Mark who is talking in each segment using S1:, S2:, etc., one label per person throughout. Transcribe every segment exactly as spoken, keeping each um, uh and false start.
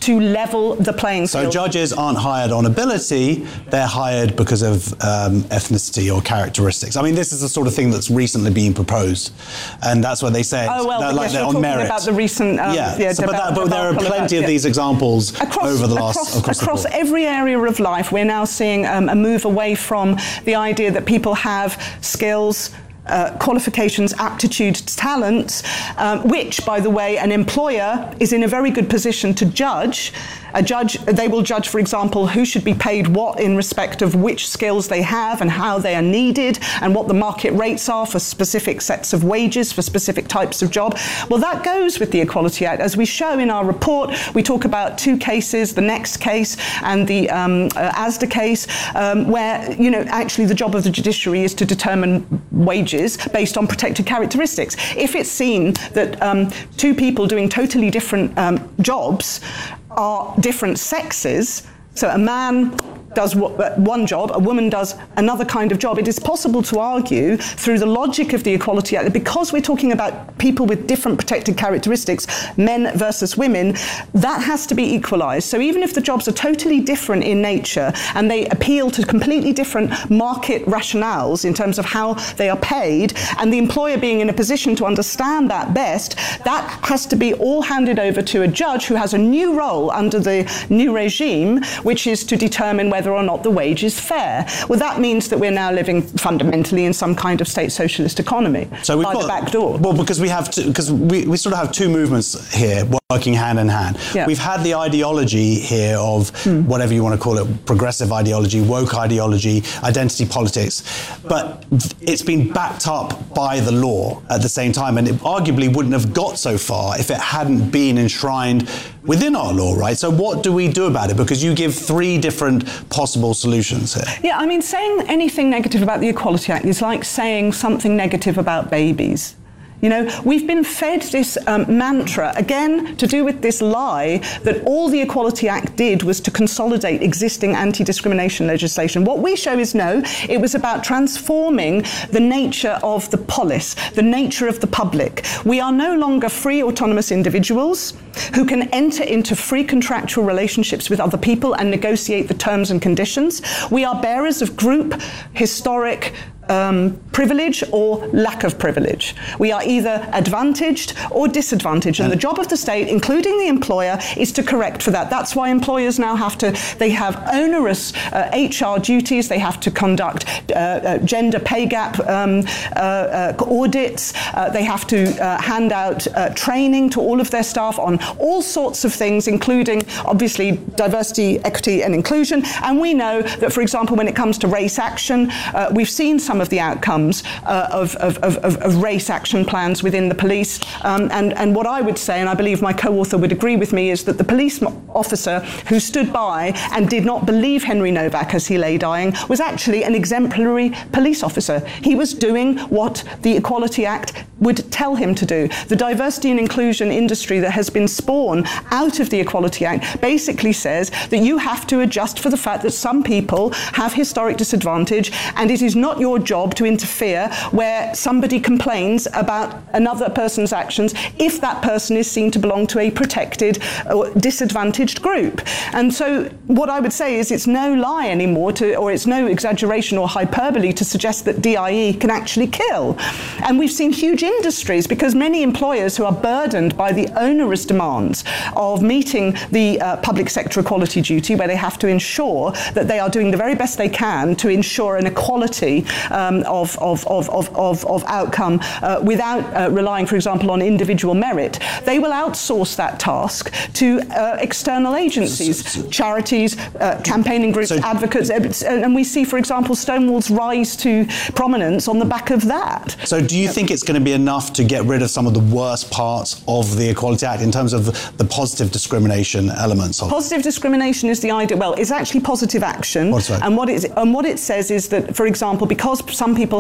S1: to level the playing
S2: so
S1: field.
S2: So judges aren't hired on ability, they're hired because of um, ethnicity or characteristics. I mean, this is the sort of thing that's recently been proposed, and that's what they say.
S1: Oh, well,
S2: they're,
S1: yes,
S2: like they're
S1: you're
S2: on
S1: talking
S2: merit.
S1: about the recent... Um,
S2: yeah,
S1: yeah
S2: so, but, that, but there are plenty
S1: about,
S2: of these
S1: yeah.
S2: examples
S1: across,
S2: over the last...
S1: Across,
S2: across,
S1: across
S2: the
S1: every area of life, we're now seeing um, a move away from the idea that people have skills, Uh, qualifications, aptitude, talents, um, which, by the way, an employer is in a very good position to judge. A judge, they will judge, for example, who should be paid what in respect of which skills they have and how they are needed and what the market rates are for specific sets of wages, for specific types of job. Well, that goes with the Equality Act. As we show in our report, we talk about two cases, the Next case and the um, uh, ASDA case, um, where, you know, actually the job of the judiciary is to determine wages based on protected characteristics. If it's seen that um, two people doing totally different um, jobs are different sexes, so a man does one job, a woman does another kind of job, it is possible to argue through the logic of the Equality Act that because we're talking about people with different protected characteristics, men versus women, that has to be equalised. So even if the jobs are totally different in nature and they appeal to completely different market rationales in terms of how they are paid, and the employer being in a position to understand that best, that has to be all handed over to a judge who has a new role under the new regime, which is to determine whether or not the wage is fair. Well, that means that we're now living fundamentally in some kind of state socialist economy,
S2: so we've
S1: by
S2: got,
S1: the back door.
S2: Well, because we have because we, we sort of have two movements here working hand in hand.
S1: Yeah.
S2: We've had the ideology here of hmm. whatever you want to call it, progressive ideology, woke ideology, identity politics, but it's been backed up by the law at the same time, and it arguably wouldn't have got so far if it hadn't been enshrined within our law, right? So what do we do about it? Because you give three different possible solutions here.
S1: Yeah, I mean, saying anything negative about the Equality Act is like saying something negative about babies. You know, we've been fed this um, mantra, again, to do with this lie that all the Equality Act did was to consolidate existing anti-discrimination legislation. What we show is no, it was about transforming the nature of the polis, the nature of the public. We are no longer free autonomous individuals who can enter into free contractual relationships with other people and negotiate the terms and conditions. We are bearers of group, historic, Um, privilege or lack of privilege. We are either advantaged or disadvantaged, and the job of the state, including the employer, is to correct for that. That's why employers now have to, they have onerous uh, H R duties, they have to conduct uh, uh, gender pay gap um, uh, uh, audits, uh, they have to uh, hand out uh, training to all of their staff on all sorts of things, including, obviously, diversity, equity and inclusion. And we know that, for example, when it comes to race action, uh, we've seen some of the outcomes uh, of, of, of, of race action plans within the police. Um, and, and what I would say, and I believe my co-author would agree with me, is that the police officer who stood by and did not believe Henry Novak as he lay dying was actually an exemplary police officer. He was doing what the Equality Act would tell him to do. The diversity and inclusion industry that has been spawned out of the Equality Act basically says that you have to adjust for the fact that some people have historic disadvantage, and it is not your job to interfere where somebody complains about another person's actions if that person is seen to belong to a protected or disadvantaged group. And so what I would say is it's no lie anymore to, or it's no exaggeration or hyperbole to suggest that D I E can actually kill. And we've seen huge industries, because many employers who are burdened by the onerous demands of meeting the uh, public sector equality duty, where they have to ensure that they are doing the very best they can to ensure an equality um, of, of, of, of, of outcome uh, without uh, relying, for example, on individual merit, they will outsource that task to uh, external agencies, so, so, charities, uh, campaigning groups, so, advocates, and we see, for example, Stonewall's rise to prominence on the back of that.
S2: So do you think it's going to be enough to get rid of some of the worst parts of the Equality Act in terms of the positive discrimination elements of it?
S1: Positive discrimination is the idea, well, it's actually positive action,
S2: What's that?
S1: and what, it's, and what it says is that, for example, because some people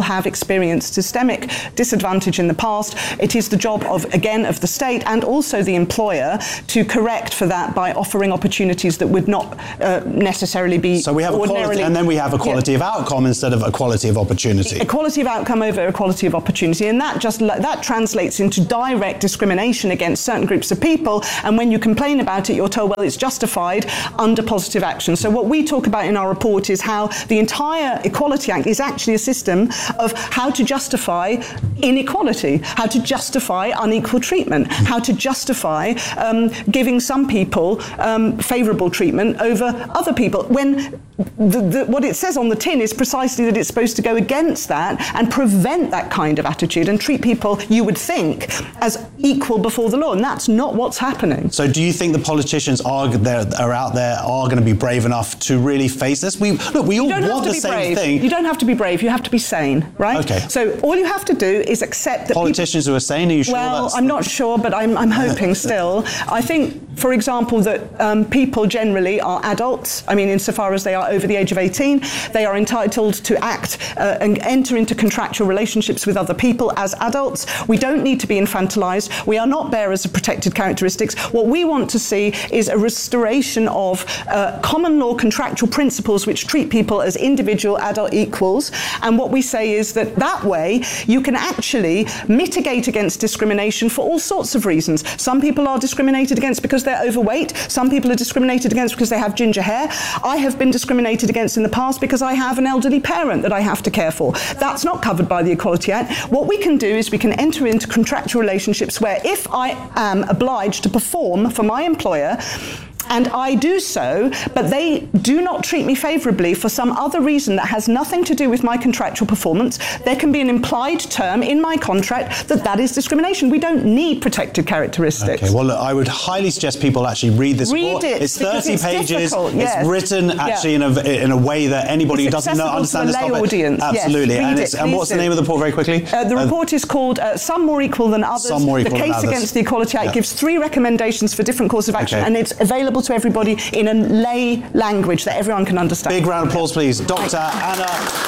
S1: have experienced systemic disadvantage in the past. It is the job of, again, of the state and also the employer to correct for that by offering opportunities that would not uh, necessarily be
S2: So we have equality, and then we have equality yeah. of outcome instead of equality of opportunity.
S1: Equality of outcome over equality of opportunity, and that just that translates into direct discrimination against certain groups of people, and when you complain about it, you're told, well, it's justified under positive action. So what we talk about in our report is how the entire Equality Act is actually a system of how to justify inequality, how to justify unequal treatment, how to justify um, giving some people um, favourable treatment over other people, when the, the, what it says on the tin is precisely that it's supposed to go against that and prevent that kind of attitude and treat people, you would think, as equal before the law, and that's not what's happening.
S2: So do you think the politicians are, there, are out there are going to be brave enough to really face this? We Look, we all want the same
S1: brave.
S2: thing.
S1: You don't have to be brave, you have to be sane, right?
S2: Okay.
S1: So all you have to do is accept that
S2: politicians
S1: people,
S2: who are sane, are you sure
S1: well,
S2: that's...
S1: I'm not sure, but I'm, I'm hoping still. I think, for example, that um, people generally are adults. I mean, insofar as they are over the age of eighteen, they are entitled to act uh, and enter into contractual relationships with other people as adults. We don't need to be infantilized. We are not bearers of protected characteristics. What we want to see is a restoration of uh, common law contractual principles which treat people as individual adult equals. And what we say is that that way you can actually mitigate against discrimination for all sorts of reasons. Some people are discriminated against because they're overweight. Some people are discriminated against because they have ginger hair. I have been discriminated against in the past because I have an elderly parent that I have to care for. That's not covered by the Equality Act. What we can do is we can enter into contractual relationships where if I am obliged to perform for my employer, and I do so, but they do not treat me favourably for some other reason that has nothing to do with my contractual performance, there can be an implied term in my contract that that is discrimination. We don't need protected characteristics.
S2: Okay, well, look, I would highly suggest people actually read this
S1: read
S2: report.
S1: It,
S2: it's thirty
S1: it's
S2: pages.
S1: Yes.
S2: It's written actually
S1: yeah.
S2: in, a, in a way that anybody
S1: it's
S2: who doesn't know, understand this
S1: to a lay
S2: topic.
S1: Audience.
S2: Absolutely.
S1: Yes,
S2: and,
S1: it,
S2: it's, and what's
S1: do.
S2: the name of the report, very quickly?
S1: Uh, the report uh, is called uh, Some More Equal Than Others.
S2: Some More Equal
S1: the
S2: Than
S1: Case
S2: Others.
S1: Against the Equality Act
S2: yeah.
S1: gives three recommendations for different courses of action,
S2: okay.
S1: and it's available to everybody in a lay language that everyone can understand.
S2: Big round of applause, please. Doctor Anna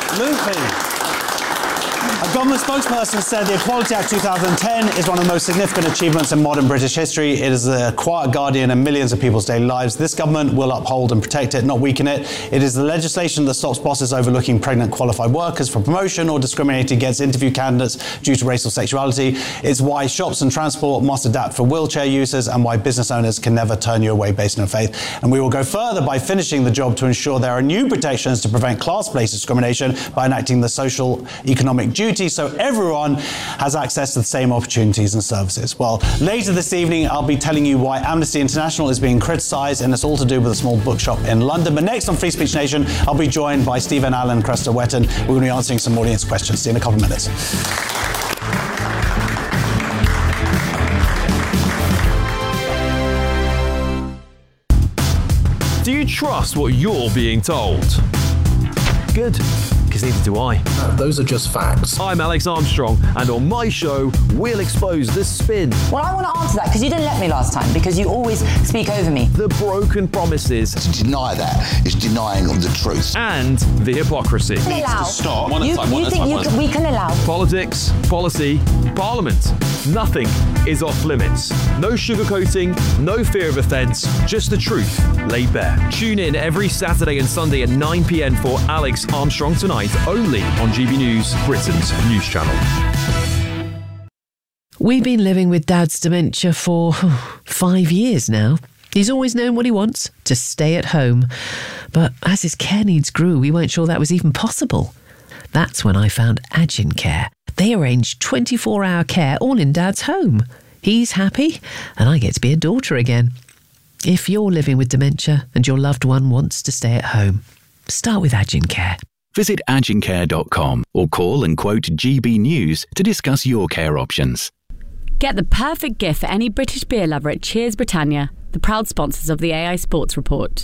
S2: Luppi. A government spokesperson said the Equality Act two thousand ten is one of the most significant achievements in modern British history. It is the quiet guardian in millions of people's daily lives. This government will uphold and protect it, not weaken it. It is the legislation that stops bosses overlooking pregnant qualified workers for promotion or discriminating against interview candidates due to race or sexuality. It's why shops and transport must adapt for wheelchair users and why business owners can never turn you away based on faith. And we will go further by finishing the job to ensure there are new protections to prevent class-based discrimination by enacting the social economic duty so everyone has access to the same opportunities and services. Well, later this evening, I'll be telling you why Amnesty International is being criticised, and it's all to do with a small bookshop in London. But next on Free Speech Nation, I'll be joined by Stephen Allen and Cresta Wetton. We're going to be answering some audience questions. See you in a couple of minutes.
S3: Do you trust what you're being told? Good, because neither do I.
S4: Uh, those are just facts.
S3: I'm Alex Armstrong, and on my show, we'll expose the spin.
S5: Well, I want to answer that, because you didn't let me last time, because you always speak over me.
S3: The broken promises.
S6: To deny that is denying the truth.
S3: And the hypocrisy.
S5: We can allow.
S6: Stop.
S5: You, you think you can, we can allow.
S3: Politics, policy, parliament. Nothing is off limits. No sugarcoating, no fear of offence, just the truth laid bare. Tune in every Saturday and Sunday at nine p.m. for Alex Armstrong Tonight, only on G B News, Britain's news channel.
S7: We've been living with Dad's dementia for oh, five years now. He's always known what he wants, to stay at home. But as his care needs grew, we weren't sure that was even possible. That's when I found Agin Care. They arrange twenty-four hour care all in Dad's home. He's happy, and I get to be a daughter again. If you're living with dementia and your loved one wants to stay at home, start with Agin Care.
S8: Visit agin care dot com or call and quote G B News to discuss your care options.
S9: Get the perfect gift for any British beer lover at Cheers Britannia, the proud sponsors of the A I Sports Report.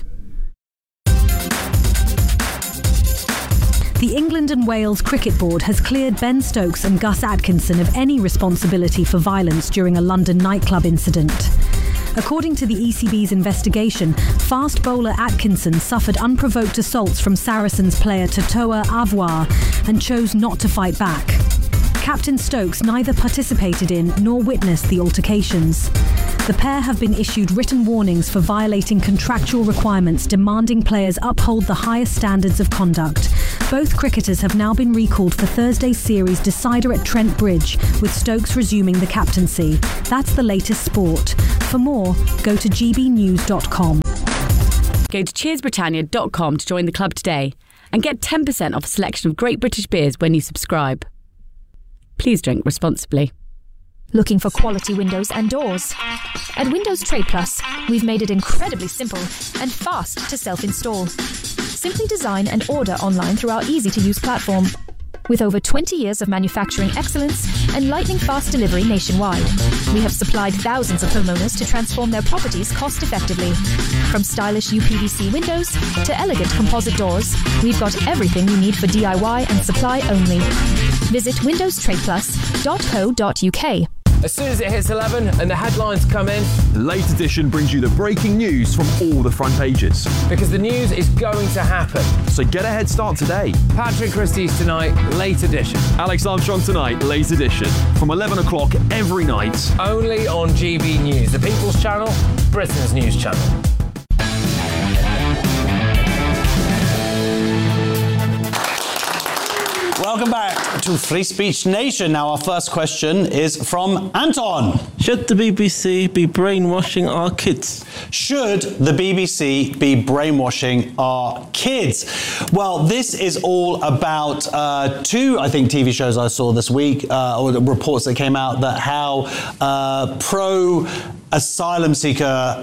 S10: The England and Wales Cricket Board has cleared Ben Stokes and Gus Atkinson of any responsibility for violence during a London nightclub incident. According to the E C B's investigation, fast bowler Atkinson suffered unprovoked assaults from Saracens player Totoa Avoir and chose not to fight back. Captain Stokes neither participated in nor witnessed the altercations. The pair have been issued written warnings for violating contractual requirements demanding players uphold the highest standards of conduct. Both cricketers have now been recalled for Thursday's series decider at Trent Bridge, with Stokes resuming the captaincy. That's the latest sport. For more, go to g b news dot com.
S9: Go to cheers britannia dot com to join the club today and get ten percent off a selection of great British beers when you subscribe. Please drink responsibly.
S4: Looking for quality windows and doors? At Windows Trade Plus, we've made it incredibly simple and fast to self-install. Simply design and order online through our easy-to-use platform. With over twenty years of manufacturing excellence and lightning-fast delivery nationwide, we have supplied thousands of homeowners to transform their properties cost-effectively. From stylish U P V C windows to elegant composite doors, we've got everything you need for D I Y and supply only. Visit windows trade plus dot co dot u k.
S11: As soon as it hits eleven and the headlines come in,
S3: Late Edition brings you the breaking news from all the front pages.
S11: because the news is going to happen.
S3: So get a head start today.
S11: Patrick Christie's tonight, Late Edition.
S3: Alex Armstrong tonight, Late Edition. From eleven o'clock every night.
S11: Only on G B News, the People's Channel, Britain's news channel.
S2: Welcome back to Free Speech Nation. Now, our first question is from Anton.
S12: Should the B B C be brainwashing our kids?
S2: Should the B B C be brainwashing our kids? Well, this is all about uh, two, I think, T V shows I saw this week, uh, or the reports that came out that how uh, pro-asylum seeker...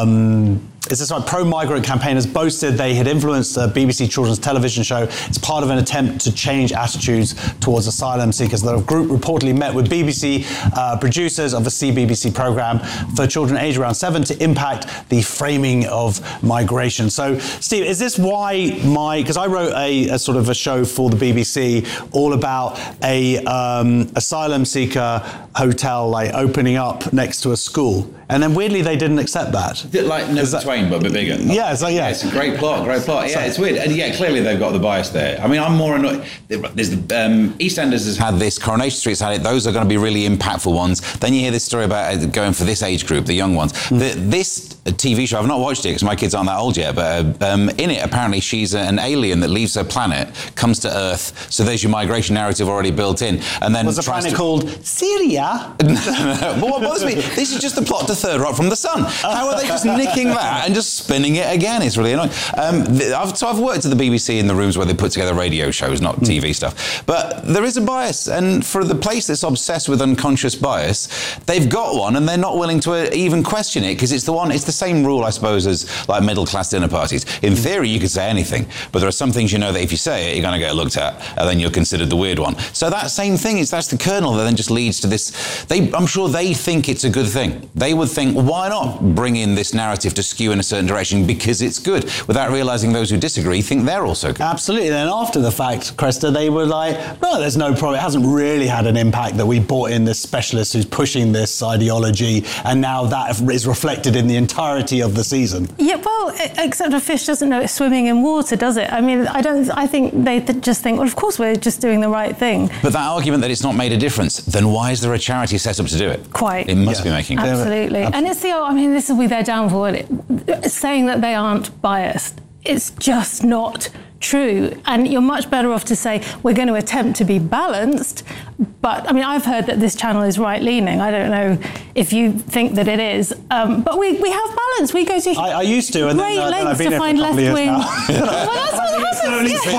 S2: Um, It's this like pro-migrant campaigners boasted they had influenced a B B C children's television show. It's part of an attempt to change attitudes towards asylum seekers. The group reportedly met with B B C uh, producers of a C B B C programme for children aged around seven to impact the framing of migration. So, Steve, is this why my... Because I wrote a, a sort of a show for the B B C all about a um, asylum seeker hotel like opening up next to a school. And then weirdly, they didn't accept that.
S13: Like Never Twain, but a bit bigger.
S2: Yeah, so yeah.
S13: yeah. It's a great plot, great plot. Yeah, it's weird. And yeah, clearly they've got the bias there. I mean, I'm more annoyed. There's the um, EastEnders has had this, Coronation Street's had it. Those are going to be really impactful ones. Then you hear this story about going for this age group, the young ones. Mm. The, this T V show, I've not watched it because my kids aren't that old yet, but uh, um, in it, apparently she's an alien that leaves her planet, comes to Earth. So there's your migration narrative already built in. And then
S2: was the planet to... called Syria?
S13: no, no, no. But what bothers me, this is just the plot to Third Rock from the Sun. How are they just nicking that and just spinning it again? It's really annoying. Um, I've, so I've worked at the B B C in the rooms where they put together radio shows, not mm. T V stuff. But there is a bias, and for the place that's obsessed with unconscious bias, they've got one, and they're not willing to even question it because it's the one. It's the same rule, I suppose, as like middle class dinner parties. In theory, you could say anything, but there are some things you know that if you say it, you're going to get looked at, and then you're considered the weird one. So that same thing is that's the kernel that then just leads to this. They, I'm sure they think it's a good thing. They would think, why not bring in this narrative to skew in a certain direction because it's good, without realising those who disagree think they're also good.
S2: Absolutely. Then after the fact, Cresta, they were like, no, there's no problem. It hasn't really had an impact that we brought in this specialist who's pushing this ideology, and now that is reflected in the entirety of the season.
S14: Yeah, well, except a fish doesn't know it's swimming in water, does it? I mean, I don't. I think they just think, well, of course we're just doing the right thing.
S13: But that argument that it's not made a difference, then why is there a charity set up to do it?
S14: Quite.
S13: It must
S14: yeah.
S13: be making
S14: absolutely.
S13: Absolutely.
S14: And it's the. I mean, this will be their downfall. It's saying that they aren't biased. It's just not true. And you're much better off to say, we're going to attempt to be balanced. But, I mean, I've heard that this channel is right-leaning. I don't know if you think that it is. Um, but we, we have balance. We go to
S2: I, I used to, and
S14: great
S2: then, uh,
S14: lengths
S2: then
S14: to find left-wing. Well, that's what happens.
S2: Yeah.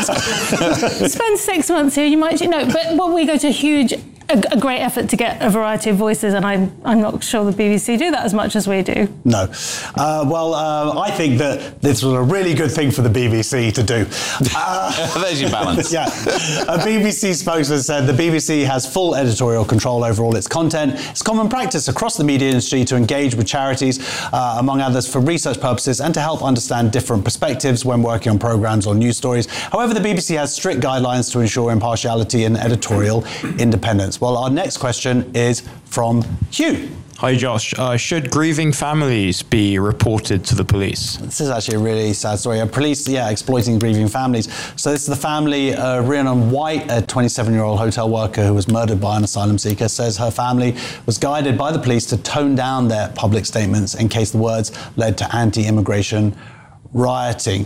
S14: Soft. Spend six months here, you might... No, but well, we go to huge... A, a great effort to get a variety of voices, and I'm, I'm not sure the B B C do that as much as we do.
S2: No. Uh, well, uh, I think that this was a really good thing for the B B C to do. Uh,
S13: There's your balance.
S2: Yeah. A B B C spokesman said the B B C has full editorial control over all its content. It's common practice across the media industry to engage with charities, uh, among others, for research purposes and to help understand different perspectives when working on programmes or news stories. However, the B B C has strict guidelines to ensure impartiality and editorial independence. Well, our next question is from Hugh.
S15: Hi, Josh. Uh, should grieving families be reported to the police?
S2: This is actually a really sad story. Uh, police, yeah, exploiting grieving families. So this is the family, uh, Rhiannon White, a twenty-seven-year-old hotel worker who was murdered by an asylum seeker, says her family was guided by the police to tone down their public statements in case the words led to anti-immigration rioting.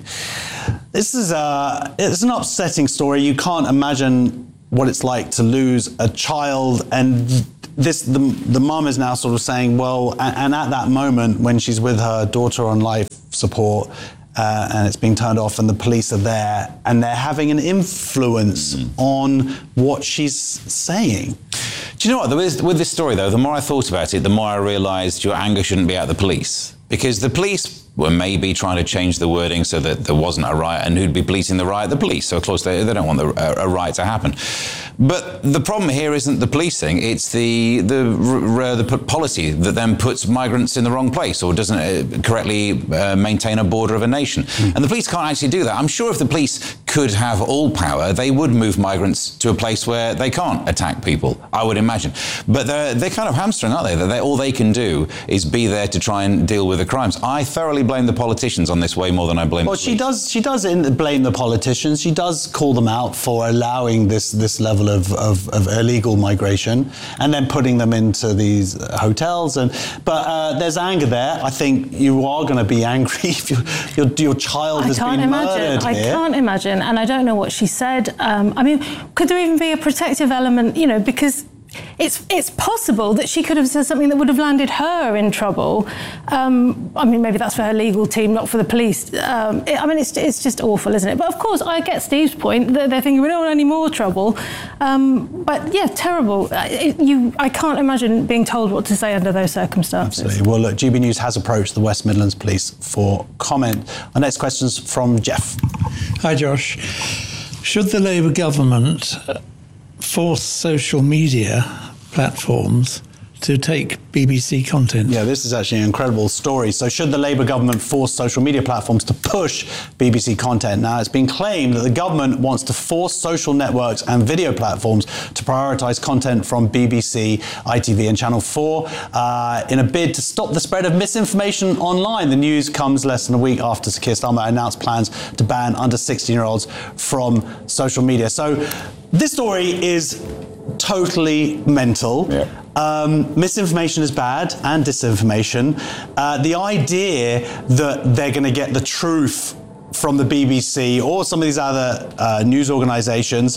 S2: This is a, it's an upsetting story. You can't imagine what it's like to lose a child, and this the, the mum is now sort of saying, well, and, and at that moment when she's with her daughter on life support uh, and it's being turned off and the police are there and they're having an influence mm. on what she's saying.
S13: Do you know what, with, with this story though, the more I thought about it, the more I realised your anger shouldn't be at the police, because the police were maybe trying to change the wording so that there wasn't a riot, and who'd be policing the riot? The police. So of course they, they don't want the, a, a riot to happen. But the problem here isn't the policing, it's the the, uh, the policy that then puts migrants in the wrong place or doesn't uh, correctly uh, maintain a border of a nation. Mm. And the police can't actually do that. I'm sure if the police could have all power, they would move migrants to a place where they can't attack people, I would imagine. But they're, they're kind of hamstrung, aren't they? That all they can do is be there to try and deal with the crimes. I thoroughly blame the politicians on this way more than I blame
S2: well,
S13: the police.
S2: she does. She does in, blame the politicians. She does call them out for allowing this this level of, of, of illegal migration and then putting them into these hotels. And but uh, there's anger there. I think you are going to be angry if you, your your child
S14: I
S2: has
S14: can't
S2: been
S14: imagine.
S2: murdered
S14: I
S2: here.
S14: can't imagine, and I don't know what she said. Um, I mean, could there even be a protective element? You know, because It's it's possible that she could have said something that would have landed her in trouble. Um, I mean, maybe that's for her legal team, not for the police. Um, it, I mean, it's it's just awful, isn't it? But of course, I get Steve's point. They're, they're thinking we don't want any more trouble. Um, but yeah, terrible. It, you, I can't imagine being told what to say under those circumstances.
S2: Absolutely. Well, look, G B News has approached the West Midlands Police for comment. Our next question is from Jeff.
S16: Hi, Josh. Should the Labour government force social media platforms to take B B C content?
S2: Yeah, this is actually an incredible story. So should the Labour government force social media platforms to push B B C content? Now, it's been claimed that the government wants to force social networks and video platforms to prioritise content from B B C, I T V and Channel four uh, in a bid to stop the spread of misinformation online. The news comes less than a week after Sir Keir Starmer announced plans to ban under sixteen-year-olds from social media. So this story is totally mental. Yeah. Um, misinformation is bad, and disinformation. Uh, the idea that they're going to get the truth from the B B C or some of these other uh, news organisations,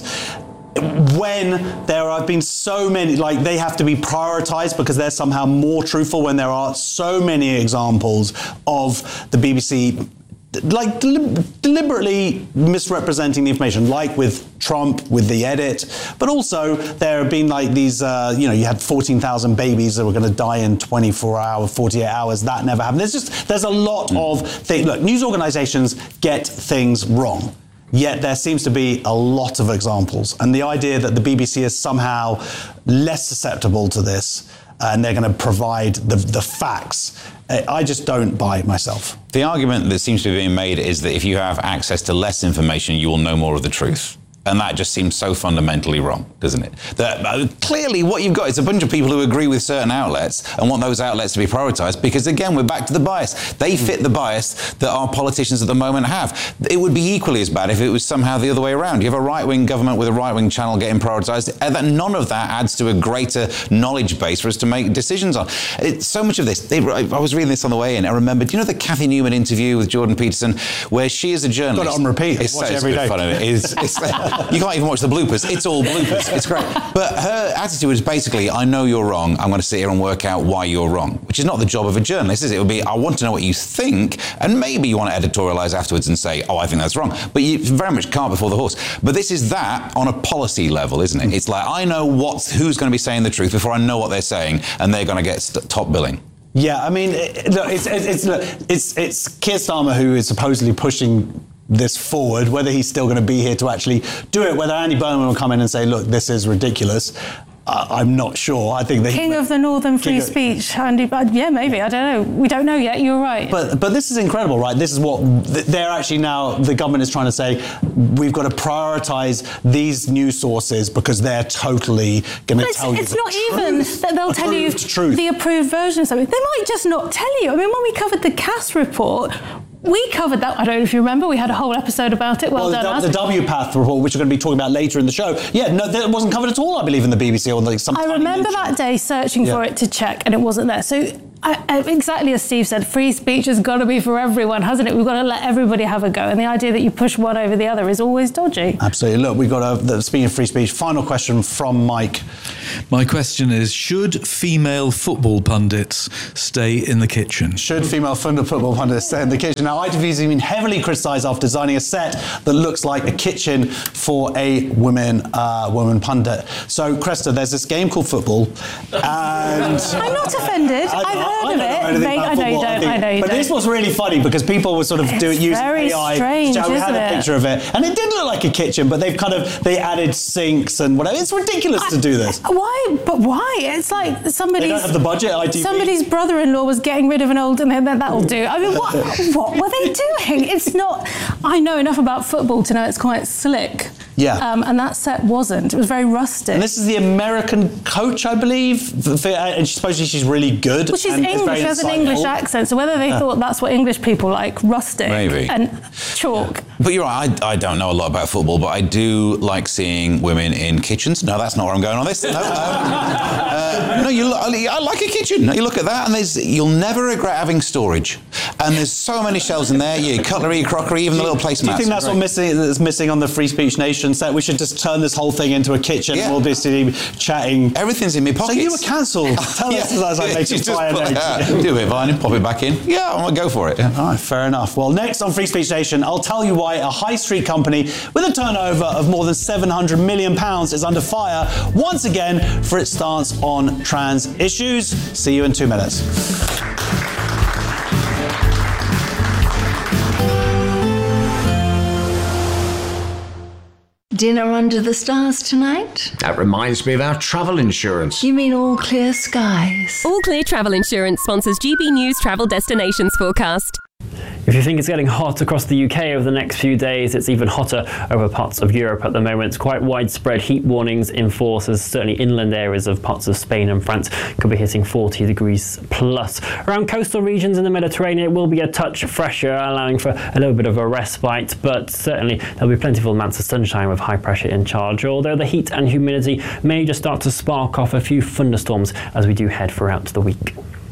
S2: when there have been so many, like they have to be prioritised because they're somehow more truthful, when there are so many examples of the B B C like deli- deliberately misrepresenting the information, like with Trump, with the edit, but also there have been like these, uh, you know, you had fourteen thousand babies that were going to die in twenty-four hours, forty-eight hours, that never happened. There's just, there's a lot mm. of things. Look, news organisations get things wrong, yet there seems to be a lot of examples. And the idea that the B B C is somehow less susceptible to this, and they're going to provide the, the facts, I just don't buy it myself.
S13: The argument that seems to be being made is that if you have access to less information, you will know more of the truth. And that just seems so fundamentally wrong, doesn't it? That uh, clearly what you've got is a bunch of people who agree with certain outlets and want those outlets to be prioritised because, again, we're back to the bias. They fit the bias that our politicians at the moment have. It would be equally as bad if it was somehow the other way around. You have a right-wing government with a right-wing channel getting prioritised, and that none of that adds to a greater knowledge base for us to make decisions on. It's so much of this. They, I was reading this on the way in. I remembered, do you know the Cathy Newman interview with Jordan Peterson, where she is a journalist?
S2: Got it on repeat.
S13: It's
S2: Watch
S13: so,
S2: it every
S13: it's
S2: day.
S13: Fun, isn't it? It's, it's, you can't even watch the bloopers. It's all bloopers. It's great. But her attitude was basically, I know you're wrong. I'm going to sit here and work out why you're wrong, which is not the job of a journalist, is it? It would be, I want to know what you think, and maybe you want to editorialise afterwards and say, oh, I think that's wrong. But you very much can't before the horse. But this is that on a policy level, isn't it? It's like, I know what's, who's going to be saying the truth before I know what they're saying, and they're going to get st- top billing.
S2: Yeah, I mean, it, look, it's, it's, it's, look, it's, it's Keir Starmer who is supposedly pushing this forward. Whether he's still going to be here to actually do it, whether Andy Burnham will come in and say, look, this is ridiculous, Uh, I'm not sure. I think they
S14: King of the Northern Free
S2: King of,
S14: Speech, Andy. Yeah, maybe. I don't know. We don't know yet. You're right.
S2: But but this is incredible, right? This is what they're actually now. The government is trying to say we've got to prioritise these news sources because they're totally going to tell you.
S14: It's
S2: the
S14: not
S2: truth,
S14: even that they'll tell you
S2: truth.
S14: the approved version of something. They might just not tell you. I mean, when we covered the C A S report. We covered that. I don't know if you remember. We had a whole episode about it. Well,
S2: well
S14: done.
S2: The, the W PATH report, which we're going to be talking about later in the show. Yeah, no, that wasn't covered at all. I believe in the B B C or like some.
S14: I remember that day searching
S2: yeah.
S14: for it to check, and it wasn't there. So. I, I, exactly as Steve said, free speech has got to be for everyone, hasn't it? We've got to let everybody have a go. And the idea that you push one over the other is always dodgy.
S2: Absolutely. Look, we've got a, the, speaking of free speech, final question from Mike.
S17: My question is, should female football pundits stay in the kitchen?
S2: Should female football pundits stay in the kitchen? Now, I T V's been heavily criticised after designing a set that looks like a kitchen for a women, uh, woman pundit. So, Cresta, there's this game called football, and...
S14: I'm not offended. I, I've heard
S2: I
S14: of
S2: don't
S14: it.
S2: know anything
S14: Mate,
S2: about
S14: I know you
S2: football,
S14: don't.
S2: I,
S14: I know you
S2: but
S14: don't.
S2: this was really funny because people were sort of do it using
S14: very
S2: A I.
S14: strange,
S2: so we had
S14: isn't
S2: a
S14: it?
S2: picture of it, and it did look like a kitchen, but they've kind of they added sinks and whatever. It's ridiculous
S14: I,
S2: to do this.
S14: Why? But why? It's like somebody's.
S2: They don't have the budget. I T V.
S14: Somebody's brother-in-law was getting rid of an old, and then that'll do. I mean, what? What were they doing? It's not. I know enough about football to know it's quite slick.
S2: Yeah.
S14: Um, and that set wasn't. It was very rustic.
S2: And this is the American coach, I believe, and supposedly she's really good.
S14: Well, she's
S2: and
S14: English. She has an English accent. So whether they
S2: Yeah.
S14: thought that's what English people like, rustic
S13: Maybe.
S14: and chalk.
S13: But you're right, I, I don't know a lot about football, but I do like seeing women in kitchens. No, that's not where I'm going on this. No, no. uh, no you look, I like a kitchen. You look at that and there's, you'll never regret having storage. And there's so many shelves in there, your cutlery, your crockery, even the little placemats.
S2: Do you think that's what missing, that's missing on the Free Speech Nation set? We should just turn this whole thing into a kitchen
S13: Yeah.
S2: and we'll be sitting chatting.
S13: Everything's in my pockets.
S2: So you were cancelled. Tell
S13: yeah.
S2: us as I
S13: yeah,
S2: make
S13: you
S2: you
S13: just
S2: buy an
S13: put
S2: egg.
S13: it out, do it, Vine, and pop it back in. Yeah, I'm going to go for it. Yeah.
S2: All right, fair enough. Well, next on Free Speech Nation, I'll tell you why a high street company with a turnover of more than seven hundred million pounds is under fire once again for its stance on trans issues. See you in two minutes.
S18: Dinner under the stars tonight?
S19: That reminds me of our travel insurance.
S18: You mean All Clear Skies?
S20: All Clear Travel Insurance sponsors G B News Travel Destinations Forecast.
S21: If you think it's getting hot across the U K over the next few days, it's even hotter over parts of Europe at the moment. Quite widespread heat warnings in force, as certainly inland areas of parts of Spain and France could be hitting forty degrees plus. Around coastal regions in the Mediterranean, it will be a touch fresher, allowing for a little bit of a respite, but certainly there'll be plentiful amounts of sunshine with high pressure in charge, although the heat and humidity may just start to spark off a few thunderstorms as we do head throughout the week.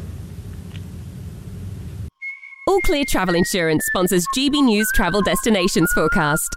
S20: All Clear Travel Insurance sponsors G B News Travel Destinations Forecast.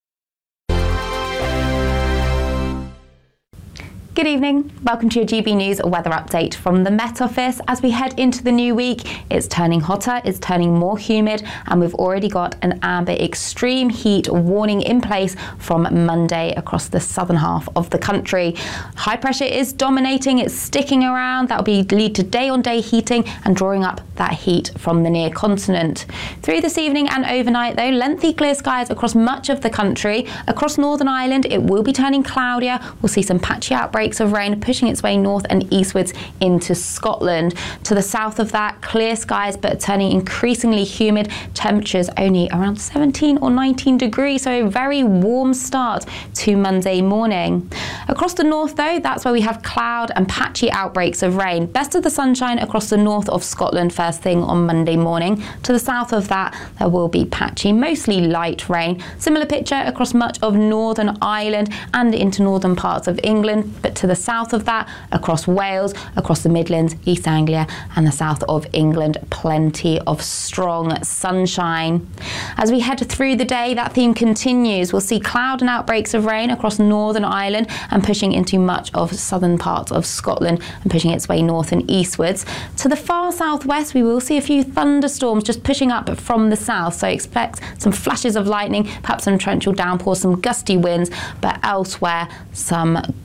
S22: Good evening. Welcome to your G B News weather update from the Met Office. As we head into the new week, it's turning hotter, it's turning more humid, and we've already got an amber extreme heat warning in place from Monday across the southern half of the country. High pressure is dominating, it's sticking around. That will be lead to day-on-day heating and drawing up that heat from the near continent. Through this evening and overnight, though, lengthy clear skies across much of the country. Across Northern Ireland, it will be turning cloudier. We'll see some patchy outbreaks of rain pushing its way north and eastwards into Scotland. To the south of that, clear skies but turning increasingly humid. Temperatures only around seventeen or nineteen degrees, so a very warm start to Monday morning. Across the north, though, that's where we have cloud and patchy outbreaks of rain. Best of the sunshine across the north of Scotland first thing on Monday morning. To the south of that, there will be patchy, mostly light rain. Similar picture across much of Northern Ireland and into northern parts of England, but to the south of that, across Wales, across the Midlands, East Anglia and the south of England, plenty of strong sunshine. As we head through the day, that theme continues. We'll see cloud and outbreaks of rain across Northern Ireland and pushing into much of southern parts of Scotland and pushing its way north and eastwards. To the far southwest, we will see a few thunderstorms just pushing up from the south, so expect some flashes of lightning, perhaps some torrential downpours, some gusty winds, but elsewhere some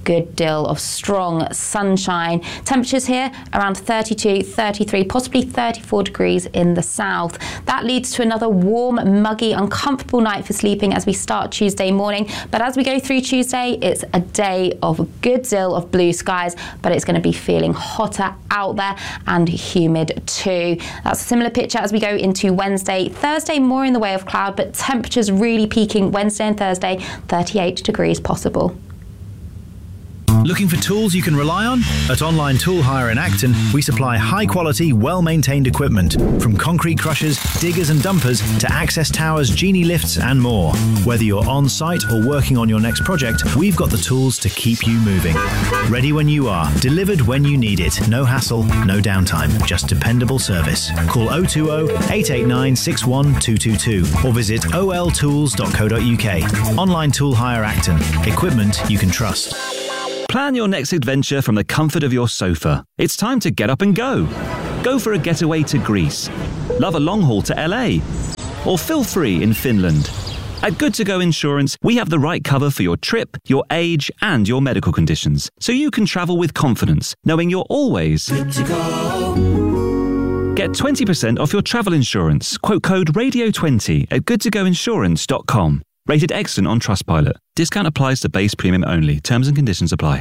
S22: good deal of strong sunshine. Temperatures here around thirty-two, thirty-three, possibly thirty-four degrees in the south. That leads to another warm, muggy, uncomfortable night for sleeping as we start Tuesday morning. But as we go through Tuesday, it's a day of a good deal of blue skies, but it's going to be feeling hotter out there and humid too. That's a similar picture as we go into Wednesday. Thursday, more in the way of cloud, but temperatures really peaking Wednesday and Thursday, thirty-eight degrees possible.
S1: Looking for tools you can rely on? At Online Tool Hire in Acton, we supply high-quality, well-maintained equipment, from concrete crushers, diggers and dumpers to access towers, genie lifts and more. Whether you're on-site or working on your next project, we've got the tools to keep you moving. Ready when you are, delivered when you need it. No hassle, no downtime, just dependable service. Call oh two oh, eight eight nine, six one two two two or visit o l tools dot co dot u k. Online Tool Hire Acton. Equipment you can trust.
S6: Plan your next adventure from the comfort of your sofa. It's time to get up and go. Go for a getaway to Greece. Love a long haul to L A. Or feel free in Finland. At Good To Go Insurance, we have the right cover for your trip, your age, and your medical conditions, so you can travel with confidence, knowing you're always good to go. Get twenty percent off your travel insurance. Quote code radio twenty at good to go insurance dot com. Rated excellent on Trustpilot. Discount applies to base premium only. Terms and conditions apply.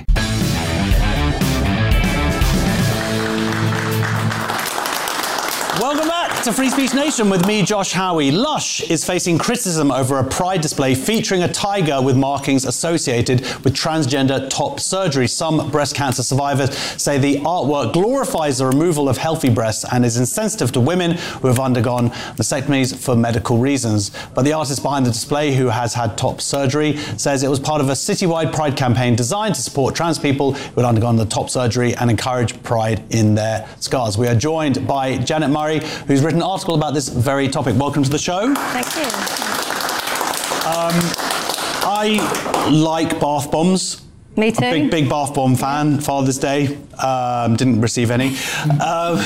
S2: Welcome back to Free Speech Nation with me, Josh Howie. Lush is facing criticism over a pride display featuring a tiger with markings associated with transgender top surgery. Some breast cancer survivors say the artwork glorifies the removal of healthy breasts and is insensitive to women who have undergone mastectomies for medical reasons. But the artist behind the display, who has had top surgery, says it was part of a citywide pride campaign designed to support trans people who had undergone the top surgery and encourage pride in their scars. We are joined by Janet Murray, who's written an article about this very topic. Welcome to the show.
S22: Thank you.
S2: Um, I like bath bombs.
S22: Me too.
S2: A big, big bath bomb fan. Father's Day. Um, didn't receive any. Uh,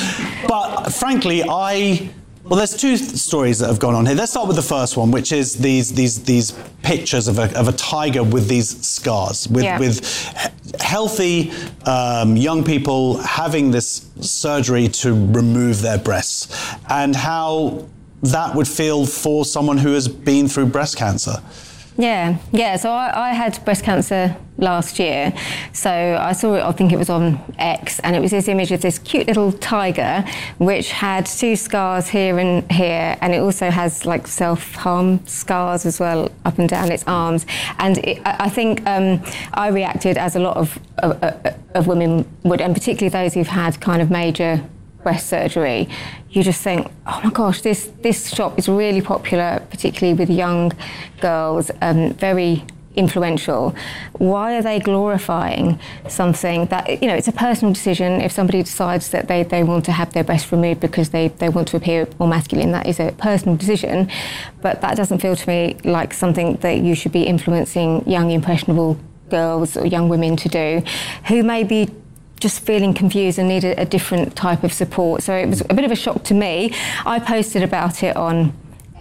S2: but frankly, I... Well, there's two th- stories that have gone on here. Let's start with the first one, which is these these these pictures of a, of a tiger with these scars, with
S22: Yeah.
S2: with he- healthy um, young people having this surgery to remove their breasts, and how that would feel for someone who has been through breast cancer.
S23: Yeah, yeah. So I, I had breast cancer last year. So I saw it, I think it was on X, and it was this image of this cute little tiger, which had two scars here and here, and it also has like self-harm scars as well up and down its arms. And it, I I think um, I reacted as a lot of, of, of women would, and particularly those who've had kind of major breast surgery. You just think, oh my gosh, this this shop is really popular, particularly with young girls, um, very influential. Why are they glorifying something that, you know, it's a personal decision. If somebody decides that they, they want to have their breast removed because they, they want to appear more masculine, that is a personal decision. But that doesn't feel to me like something that you should be influencing young, impressionable girls or young women to do, who may be just feeling confused and need a, a different type of support. So it was a bit of a shock to me. I posted about it on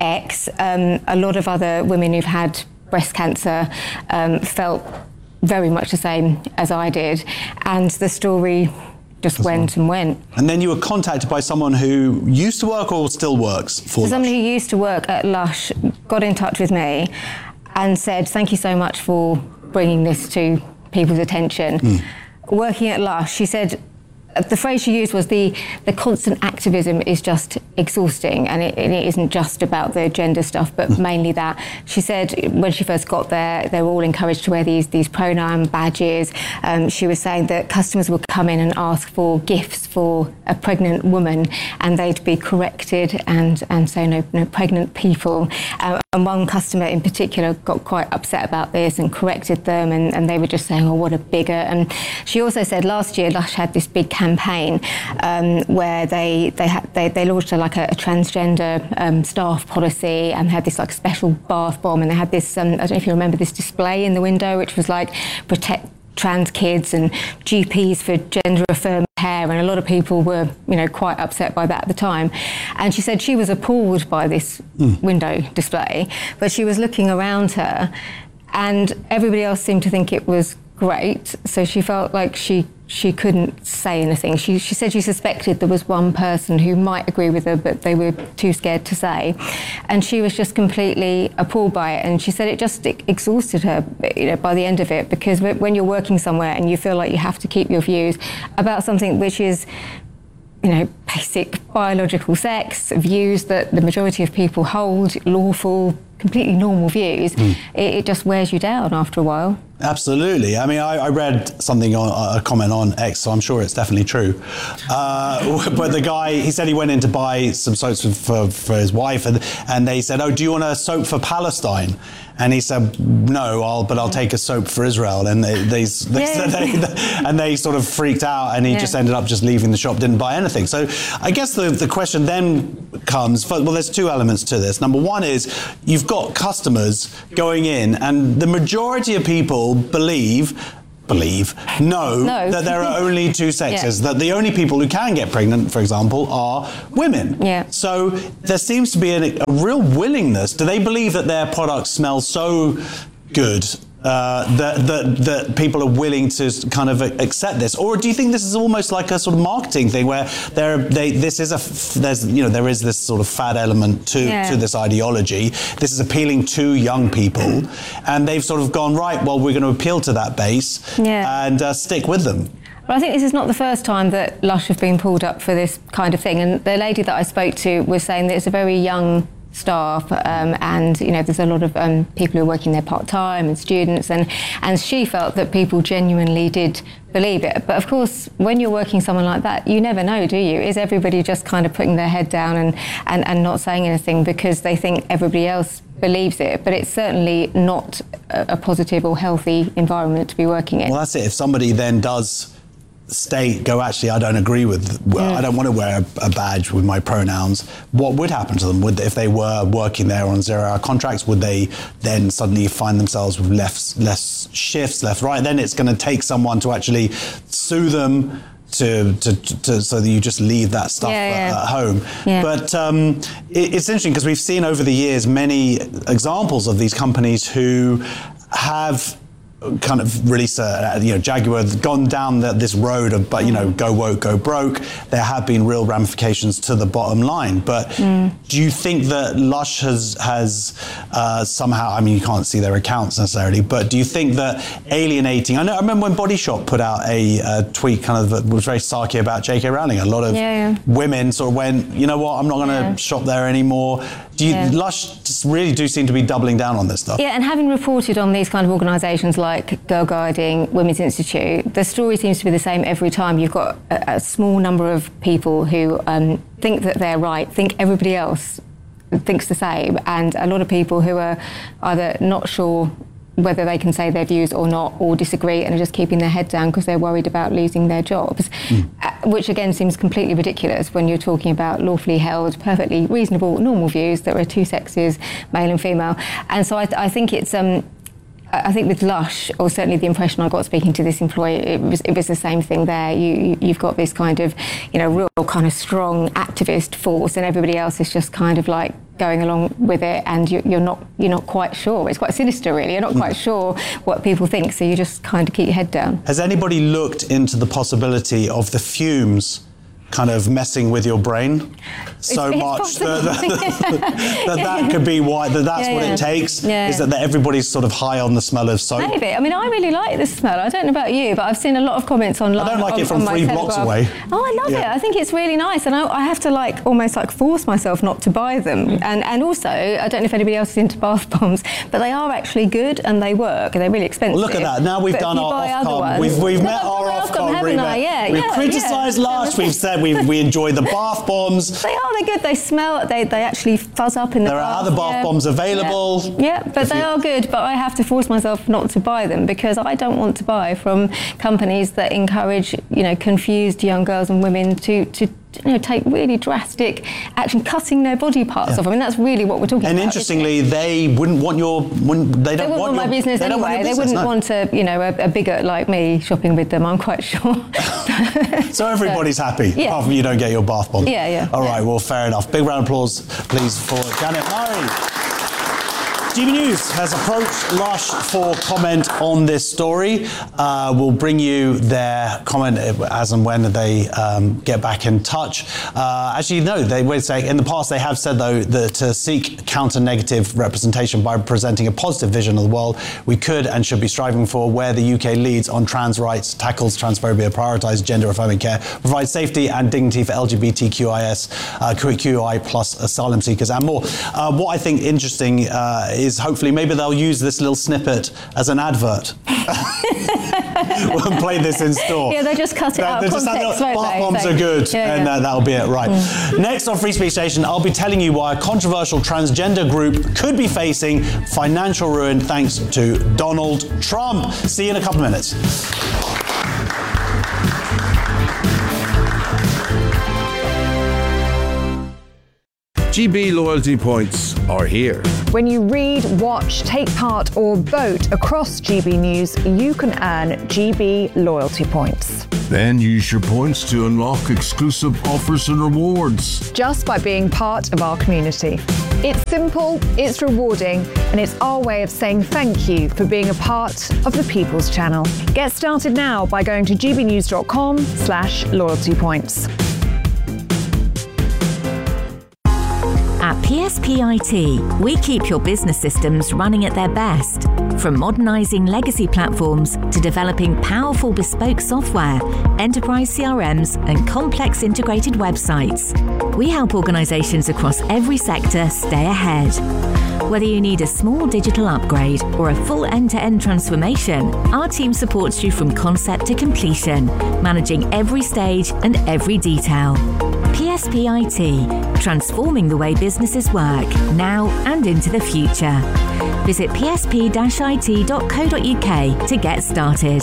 S23: X. Um, a lot of other women who've had breast cancer um, felt very much the same as I did. And the story just That's went right. and went.
S2: And then you were contacted by someone who used to work or still works for
S23: So
S2: Lush.
S23: somebody who used to work at Lush got in touch with me and said, thank you so much for bringing this to people's attention. Mm. Working at Lush, she said, the phrase she used was the, the constant activism is just exhausting, and it, and it isn't just about the gender stuff, but mm. mainly that. She said when she first got there, they were all encouraged to wear these, these pronoun badges. Um, she was saying that customers would come in and ask for gifts for a pregnant woman, and they'd be corrected and, and say no, no pregnant people. Uh, and one customer in particular got quite upset about this and corrected them, and, and they were just saying, oh, what a bigot. And she also said last year Lush had this big campaign um, where they they, had, they they launched a, like a, a transgender um, staff policy, and had this like special bath bomb, and they had this um, I don't know if you remember this display in the window, which was like protect trans kids and G Ps for gender affirming care, and a lot of people were, you know, quite upset by that at the time. And she said she was appalled by this mm. window display, but she was looking around her, and everybody else seemed to think it was great. So she felt like she she couldn't say anything. She she said she suspected there was one person who might agree with her, but they were too scared to say. And she was just completely appalled by it. And she said it just exhausted her, you know, by the end of it, because when you're working somewhere and you feel like you have to keep your views about something which is, you know, basic biological sex, views that the majority of people hold, lawful, completely normal views, mm. it, it just wears you down after a while.
S2: Absolutely. I mean, I, I read something on a comment on X, so I'm sure it's definitely true. Uh, but the guy, he said he went in to buy some soaps for, for his wife, and, and they said, "Oh, do you want a soap for Palestine?" And he said, "No, I'll, but I'll take a soap for Israel." And they, they, they, yeah. they, they and they sort of freaked out, and he yeah. just ended up just leaving the shop, didn't buy anything. So I guess the, the question then comes, well, there's two elements to this. Number one is you've got customers going in, and the majority of people believe believe know no. that there are only two sexes, yeah. that the only people who can get pregnant, for example, are women.
S23: Yeah.
S2: So there seems to be a, a real willingness. Do they believe that their products smell so good uh, that, that that people are willing to kind of accept this, or do you think this is almost like a sort of marketing thing where there they this is a there's you know there is this sort of fad element to
S23: yeah.
S2: to this ideology. This is appealing to young people, and they've sort of gone, right, well, we're going to appeal to that base
S23: yeah.
S2: and uh, stick with them.
S23: Well, I think this is not the first time that Lush have been pulled up for this kind of thing, and the lady that I spoke to was saying that it's a very young staff, um, and you know there's a lot of um, people who are working there part-time and students, and and she felt that people genuinely did believe it. But of course, when you're working someone like that, you never know, do you? Is everybody just kind of putting their head down and, and, and not saying anything because they think everybody else believes it? But it's certainly not a, a positive or healthy environment to be working in.
S2: Well, that's it. If somebody then does state, go, actually, I don't agree with, well,
S23: yeah.
S2: I don't want to wear a, a badge with my pronouns, what would happen to them? Would, if they were working there on zero-hour contracts, would they then suddenly find themselves with less, less shifts, left, right? Then it's going to take someone to actually sue them to, to, to so that you just leave that stuff
S23: yeah, yeah.
S2: at home.
S23: Yeah.
S2: But um, it, it's interesting because we've seen over the years many examples of these companies who have kind of release a, you know, Jaguar has gone down the, this road of, but you know, go woke, go broke. There have been real ramifications to the bottom line. But mm. do you think that Lush has has uh, somehow? I mean, you can't see their accounts necessarily, but do you think that alienating? I know. I remember when Body Shop put out a, a tweet, kind of was very sarky about J K Rowling. A lot of
S23: yeah, yeah.
S2: women sort of went, you know what, I'm not going to
S23: yeah.
S2: shop there anymore. Do you,
S23: yeah.
S2: Lush just really do seem to be doubling down on this stuff?
S23: Yeah, and having reported on these kind of organisations like Girl Guiding, Women's Institute, the story seems to be the same every time. You've got a, a small number of people who um, think that they're right, think everybody else thinks the same, and a lot of people who are either not sure whether they can say their views or not, or disagree and are just keeping their head down because they're worried about losing their jobs, mm. uh, which again seems completely ridiculous when you're talking about lawfully held, perfectly reasonable, normal views that are two sexes, male and female. And so I, th- I think it's... Um, I think with Lush, or certainly the impression I got speaking to this employee, it was it was the same thing there. You, you've got this kind of, you know, real kind of strong activist force, and everybody else is just kind of like going along with it, and you, you're not you're not quite sure. It's quite sinister, really. You're not quite mm. sure what people think, so you just kind of keep your head down.
S2: Has anybody looked into the possibility of the fumes kind of messing with your brain so
S23: it's, it's
S2: much that, that, that, that could be why that that's
S23: yeah,
S2: what
S23: yeah.
S2: it takes
S23: yeah.
S2: is that, that everybody's sort of high on the smell of soap?
S23: Maybe. I mean, I really like the smell. I don't know about you, but I've seen a lot of comments online.
S2: I don't like
S23: on,
S2: it from three blocks away.
S23: Oh, I love yeah. it. I think it's really nice, and I, I have to like almost like force myself not to buy them. And and also, I don't know if anybody else is into bath bombs, but they are actually good and they work and they're really expensive.
S2: Well, look at that. Now we've
S23: but
S2: done our Ofcom. We've we've met our Ofcom remit.
S23: Yeah,
S2: we've
S23: yeah,
S2: criticised
S23: yeah.
S2: Lush. We've said we we enjoy the bath bombs.
S23: They are, they're good. They smell, they they actually fuzz up in the
S2: There
S23: bath.
S2: are other bath
S23: yeah.
S2: bombs available.
S23: Yeah, yeah but
S2: if
S23: they
S2: you...
S23: are good, but I have to force myself not to buy them because I don't want to buy from companies that encourage, you know, confused young girls and women to, to you know, take really drastic action, cutting their body parts
S2: yeah.
S23: off. I mean, that's really what we're talking
S2: and
S23: about.
S2: And interestingly, they wouldn't want your, wouldn't, they don't
S23: they
S2: want,
S23: want
S2: your,
S23: my business
S2: they
S23: anyway.
S2: Want business,
S23: they wouldn't
S2: no.
S23: want a, you know, a, a bigot like me shopping with them, I'm quite sure.
S2: So everybody's
S23: so,
S2: happy,
S23: yeah.
S2: apart from you don't get your bath bomb.
S23: Yeah, yeah.
S2: All right,
S23: yeah.
S2: well, fair enough. Big round of applause, please, for Janet Murray. G B News has approached Lush for comment on this story. Uh, we'll bring you their comment as and when they um, get back in touch. Uh, actually, no, they would say in the past they have said, though, that to seek counter-negative representation by presenting a positive vision of the world, we could and should be striving for where the U K leads on trans rights, tackles transphobia, prioritises gender-affirming care, provides safety and dignity for L G B T Q I S, uh, Q I plus asylum seekers and more. Uh, what I think interesting uh, is hopefully maybe they'll use this little snippet as an advert. We'll play this in store.
S23: Yeah, they just cut it out of context, won't
S2: Bath
S23: they?
S2: bombs
S23: So-
S2: are good,
S23: Yeah,
S2: and
S23: yeah.
S2: uh, that'll be it, right.
S23: Mm.
S2: Next on Free Speech Station, I'll be telling you why a controversial transgender group could be facing financial ruin thanks to Donald Trump. See you in a couple of minutes.
S5: G B loyalty points are here.
S7: When you read, watch, take part or vote across G B News, you can earn G B loyalty points.
S5: Then use your points to unlock exclusive offers and rewards.
S7: Just by being part of our community. It's simple, it's rewarding, and it's our way of saying thank you for being a part of the People's Channel. Get started now by going to gbnews.com slash loyalty points.
S8: At P S P I T, we keep your business systems running at their best. From modernising legacy platforms to developing powerful bespoke software, enterprise C R Ms and complex integrated websites, we help organisations across every sector stay ahead. Whether you need a small digital upgrade or a full end-to-end transformation, our team supports you from concept to completion, managing every stage and every detail. P S P I T, transforming the way businesses work now and into the future. Visit p s p dash i t dot co dot u k to get started.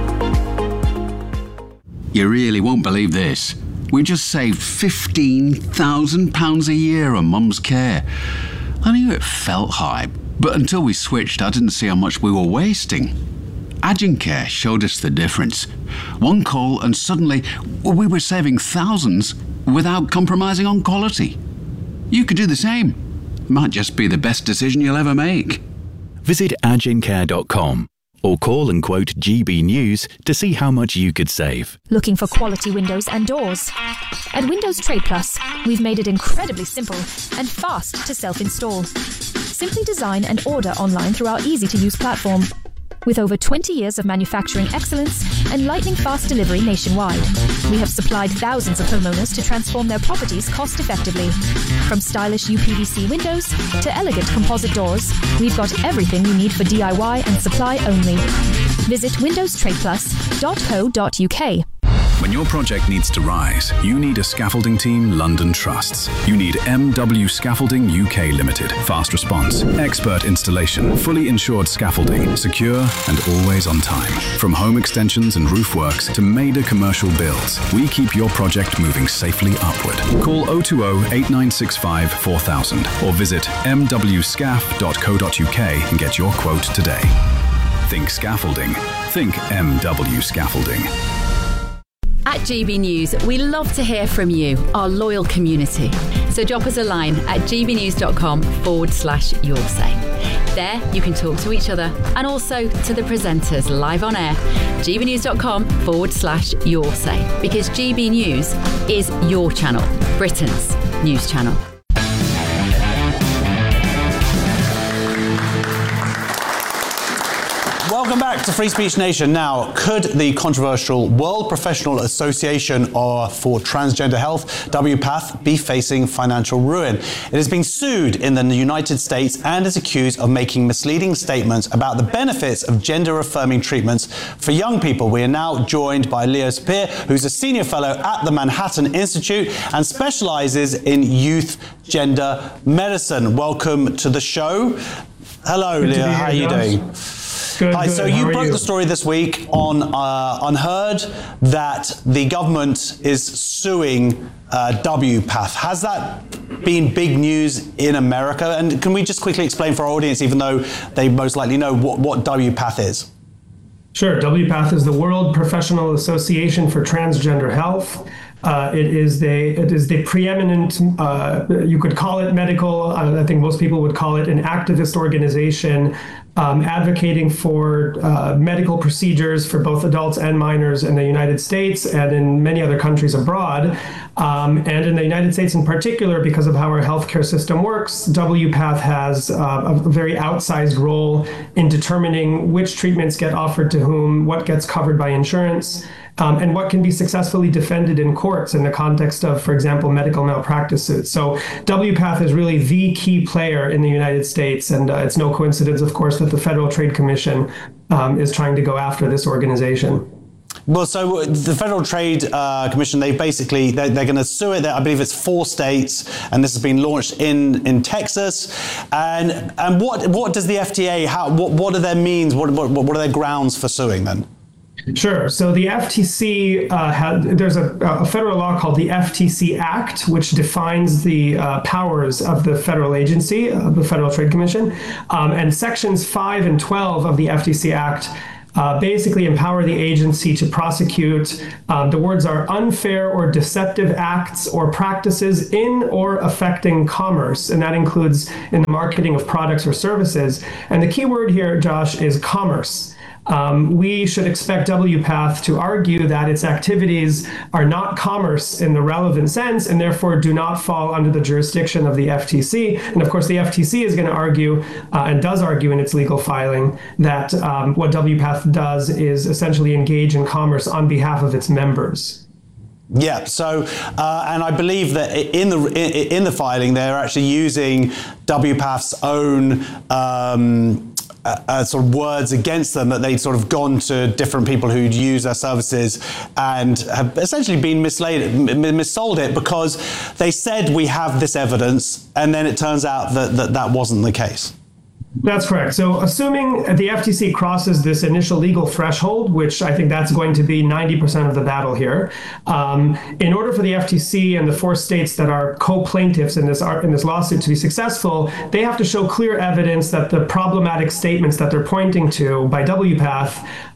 S24: You really won't believe this. We just saved fifteen thousand pounds a year on Mum's care. I knew it felt high, but until we switched, I didn't see how much we were wasting. Agencare showed us the difference. One call and suddenly we were saving thousands without compromising on quality. You could do the same. Might just be the best decision you'll ever make.
S6: Visit agencare dot com or call and quote G B News to see how much you could save.
S4: Looking for quality windows and doors? At Windows Trade Plus, we've made it incredibly simple and fast to self-install. Simply design and order online through our easy-to-use platform. With over twenty years of manufacturing excellence and lightning-fast delivery nationwide, we have supplied thousands of homeowners to transform their properties cost-effectively. From stylish U P V C windows to elegant composite doors, we've got everything you need for D I Y and supply only. Visit windows trade plus dot co dot u k.
S25: When your project needs to rise, you need a scaffolding team London trusts. You need M W Scaffolding U K Limited. Fast response, expert installation, fully insured scaffolding, secure and always on time. From home extensions and roof works to major commercial builds, we keep your project moving safely upward. Call oh two oh, eight nine six five, four thousand or visit m w scaff dot co dot u k and get your quote today. Think scaffolding. Think M W Scaffolding.
S9: At G B News, we love to hear from you, our loyal community. So drop us a line at gbnews.com forward slash your say. There, you can talk to each other and also to the presenters live on air. gbnews.com forward slash your say. Because G B News is your channel, Britain's news channel.
S2: Welcome back to Free Speech Nation. Now, could the controversial World Professional Association for Transgender Health, W PATH, be facing financial ruin? It has been sued in the United States and is accused of making misleading statements about the benefits of gender-affirming treatments for young people. We are now joined by Leo Sapir, who's a senior fellow at the Manhattan Institute and specialises in youth gender medicine. Welcome to the show. Hello,
S26: Good
S2: Leo. How are you
S26: Josh.
S2: doing?
S26: Good,
S2: Hi,
S26: good.
S2: so
S26: How
S2: you
S26: are
S2: broke
S26: you?
S2: the story this week on uh, Unheard that the government is suing uh, W PATH. Has that been big news in America? And can we just quickly explain for our audience, even though they most likely know, what, what W PATH is?
S26: Sure. W PATH is the World Professional Association for Transgender Health.
S3: Uh, it is the it is the preeminent, uh, you could call it medical, uh, I think most people would call it an activist organization, um, advocating for uh, medical procedures for both adults and minors in the United States and in many other countries abroad. Um, and in the United States in particular, because of how our healthcare system works, W PATH has uh, a very outsized role in determining which treatments get offered to whom, what gets covered by insurance, um, and what can be successfully defended in courts in the context of, for example, medical malpractice suits. So W PATH is really the key player in the United States, and uh, it's no coincidence, of course, that the Federal Trade Commission um, is trying to go after this organization.
S2: Well, so the Federal Trade uh, Commission, they basically, they're, they're going to sue it. I believe it's four states, and this has been launched in, in Texas. And and what what does the F T A, how, what, what are their means, what, what, what are their grounds for suing then?
S3: Sure. So the F T C, uh, had, there's a, a federal law called the F T C Act, which defines the uh, powers of the federal agency, uh, the Federal Trade Commission. Um, and sections five and twelve of the F T C Act Uh, basically empower the agency to prosecute, um, the words are unfair or deceptive acts or practices in or affecting commerce, and that includes in the marketing of products or services. And the key word here, Josh, is commerce. Um, we should expect W PATH to argue that its activities are not commerce in the relevant sense and therefore do not fall under the jurisdiction of the F T C. And of course, the F T C is going to argue uh, and does argue in its legal filing that um, what W PATH does is essentially engage in commerce on behalf of its members.
S2: Yeah. So, uh, and I believe that in the in, in the filing, they're actually using W PATH's own Um, Uh, uh, sort of words against them, that they'd sort of gone to different people who'd use their services and have essentially been misled, m- missold it because they said we have this evidence, and then it turns out that that, that wasn't the case.
S3: That's correct. So assuming the F T C crosses this initial legal threshold, which I think that's going to be ninety percent of the battle here, um, in order for the F T C and the four states that are co-plaintiffs in this in this lawsuit to be successful, they have to show clear evidence that the problematic statements that they're pointing to by W PATH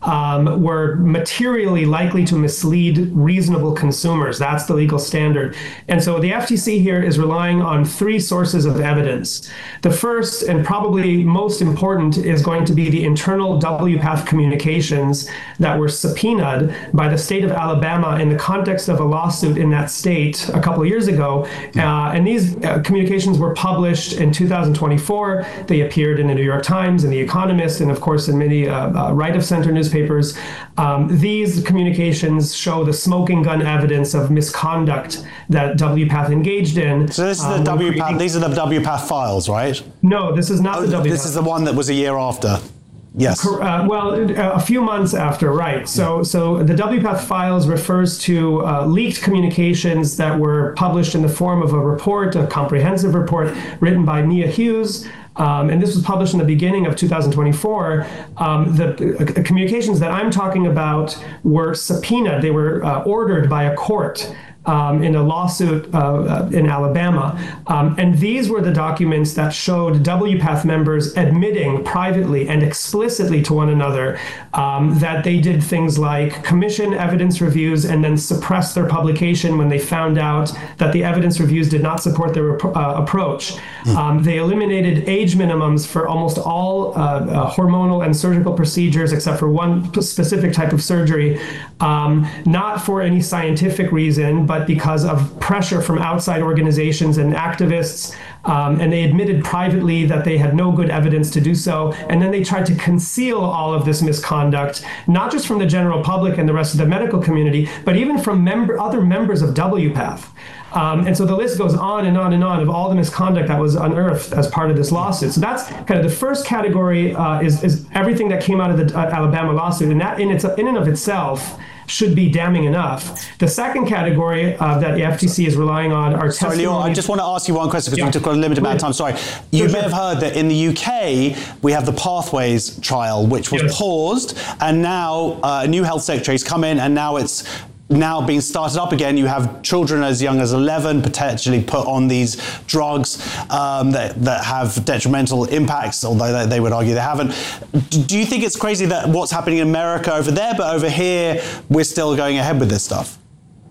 S3: um, were materially likely to mislead reasonable consumers. That's the legal standard. And so the F T C here is relying on three sources of evidence. The first, and probably most important, is going to be the internal W PATH communications that were subpoenaed by the state of Alabama in the context of a lawsuit in that state a couple of years ago. Uh, and these uh, communications were published in two thousand twenty-four. They appeared in the New York Times and The Economist, and of course in many uh, uh, right-of-center newspapers. Um, these communications show the smoking gun evidence of misconduct that W PATH engaged in.
S2: So this is the um, W PATH, these are the W PATH files, right?
S3: No, this is not
S2: oh,
S3: the W PATH.
S2: This is the one that was a year after. Yes.
S3: Uh, well, a few months after, right. So so the W PATH files refers to uh, leaked communications that were published in the form of a report, a comprehensive report written by Mia Hughes. Um, and this was published in the beginning of two thousand twenty-four. Um, the uh, communications that I'm talking about were subpoenaed. They were uh, ordered by a court Um, in a lawsuit uh, uh, in Alabama. Um, and these were the documents that showed W PATH members admitting privately and explicitly to one another um, that they did things like commission evidence reviews and then suppress their publication when they found out that the evidence reviews did not support their uh, approach. Um, they eliminated age minimums for almost all uh, uh, hormonal and surgical procedures except for one specific type of surgery, um, not for any scientific reason, but because of pressure from outside organizations and activists. Um, and they admitted privately that they had no good evidence to do so. And then they tried to conceal all of this misconduct, not just from the general public and the rest of the medical community, but even from member, other members of W PATH. Um, and so the list goes on and on and on of all the misconduct that was unearthed as part of this lawsuit. So that's kind of the first category uh, is, is everything that came out of the uh, Alabama lawsuit. And that in, its, in and of itself should be damning enough. The second category uh, that the F T C is relying on are
S2: Sorry, Lior, I just want to ask you one question because yeah. we took a limited amount of time. Sorry. You sure, may sure. have heard that in the U K, we have the Pathways trial, which was yes. paused, and now uh, a new health secretary has come in, and now it's now being started up again. You have children as young as eleven potentially put on these drugs um, that, that have detrimental impacts, although they, they would argue they haven't. Do you think it's crazy that what's happening in America over there, but over here we're still going ahead with this stuff?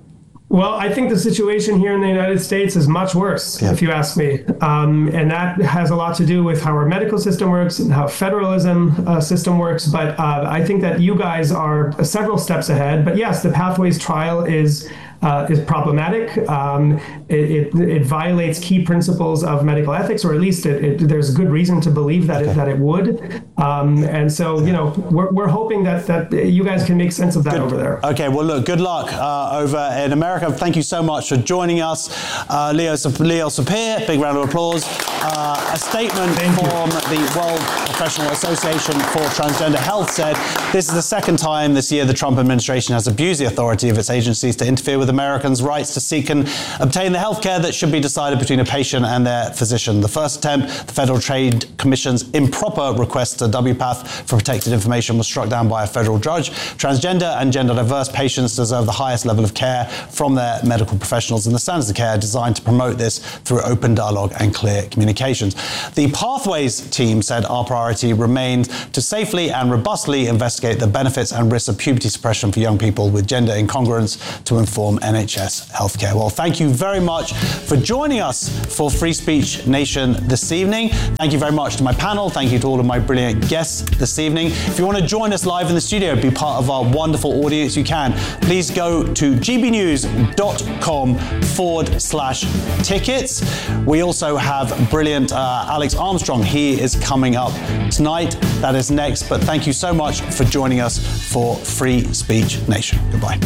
S3: Well, I think the situation here in the United States is much worse, yeah. if you ask me. Um, and that has a lot to do with how our medical system works and how federalism uh, system works. But uh, I think that you guys are several steps ahead. But yes, the Pathways trial is uh, is problematic. Um, it, it, it violates key principles of medical ethics, or at least it, it, there's good reason to believe that okay. it, that it would. Um, and so, you know, we're, we're hoping that, that you guys can make sense of that
S2: good.
S3: over there.
S2: Okay, well, look, good luck uh, over in America. Thank you so much for joining us. Uh, Leo, Leo Sapir, big round of applause. Uh, a statement Thank from you. the World Professional Association for Transgender Health said, this is the second time this year the Trump administration has abused the authority of its agencies to interfere with Americans' rights to seek and obtain the health care that should be decided between a patient and their physician. The first attempt, the Federal Trade Commission's improper request to W PATH for protected information, was struck down by a federal judge. Transgender and gender diverse patients deserve the highest level of care from their medical professionals, and the standards of care are designed to promote this through open dialogue and clear communications. The Pathways team said our priority remains to safely and robustly investigate the benefits and risks of puberty suppression for young people with gender incongruence to inform N H S healthcare. Well, thank you very much for joining us for Free Speech Nation this evening. Thank you very much to my panel. Thank you to all of my brilliant guests this evening. If you want to join us live in the studio, be part of our wonderful audience, you can. Please go to gbnews.com forward slash tickets. We also have brilliant uh, Alex Armstrong. He is coming up tonight. That is next. But thank you so much for joining us for Free Speech Nation. Goodbye.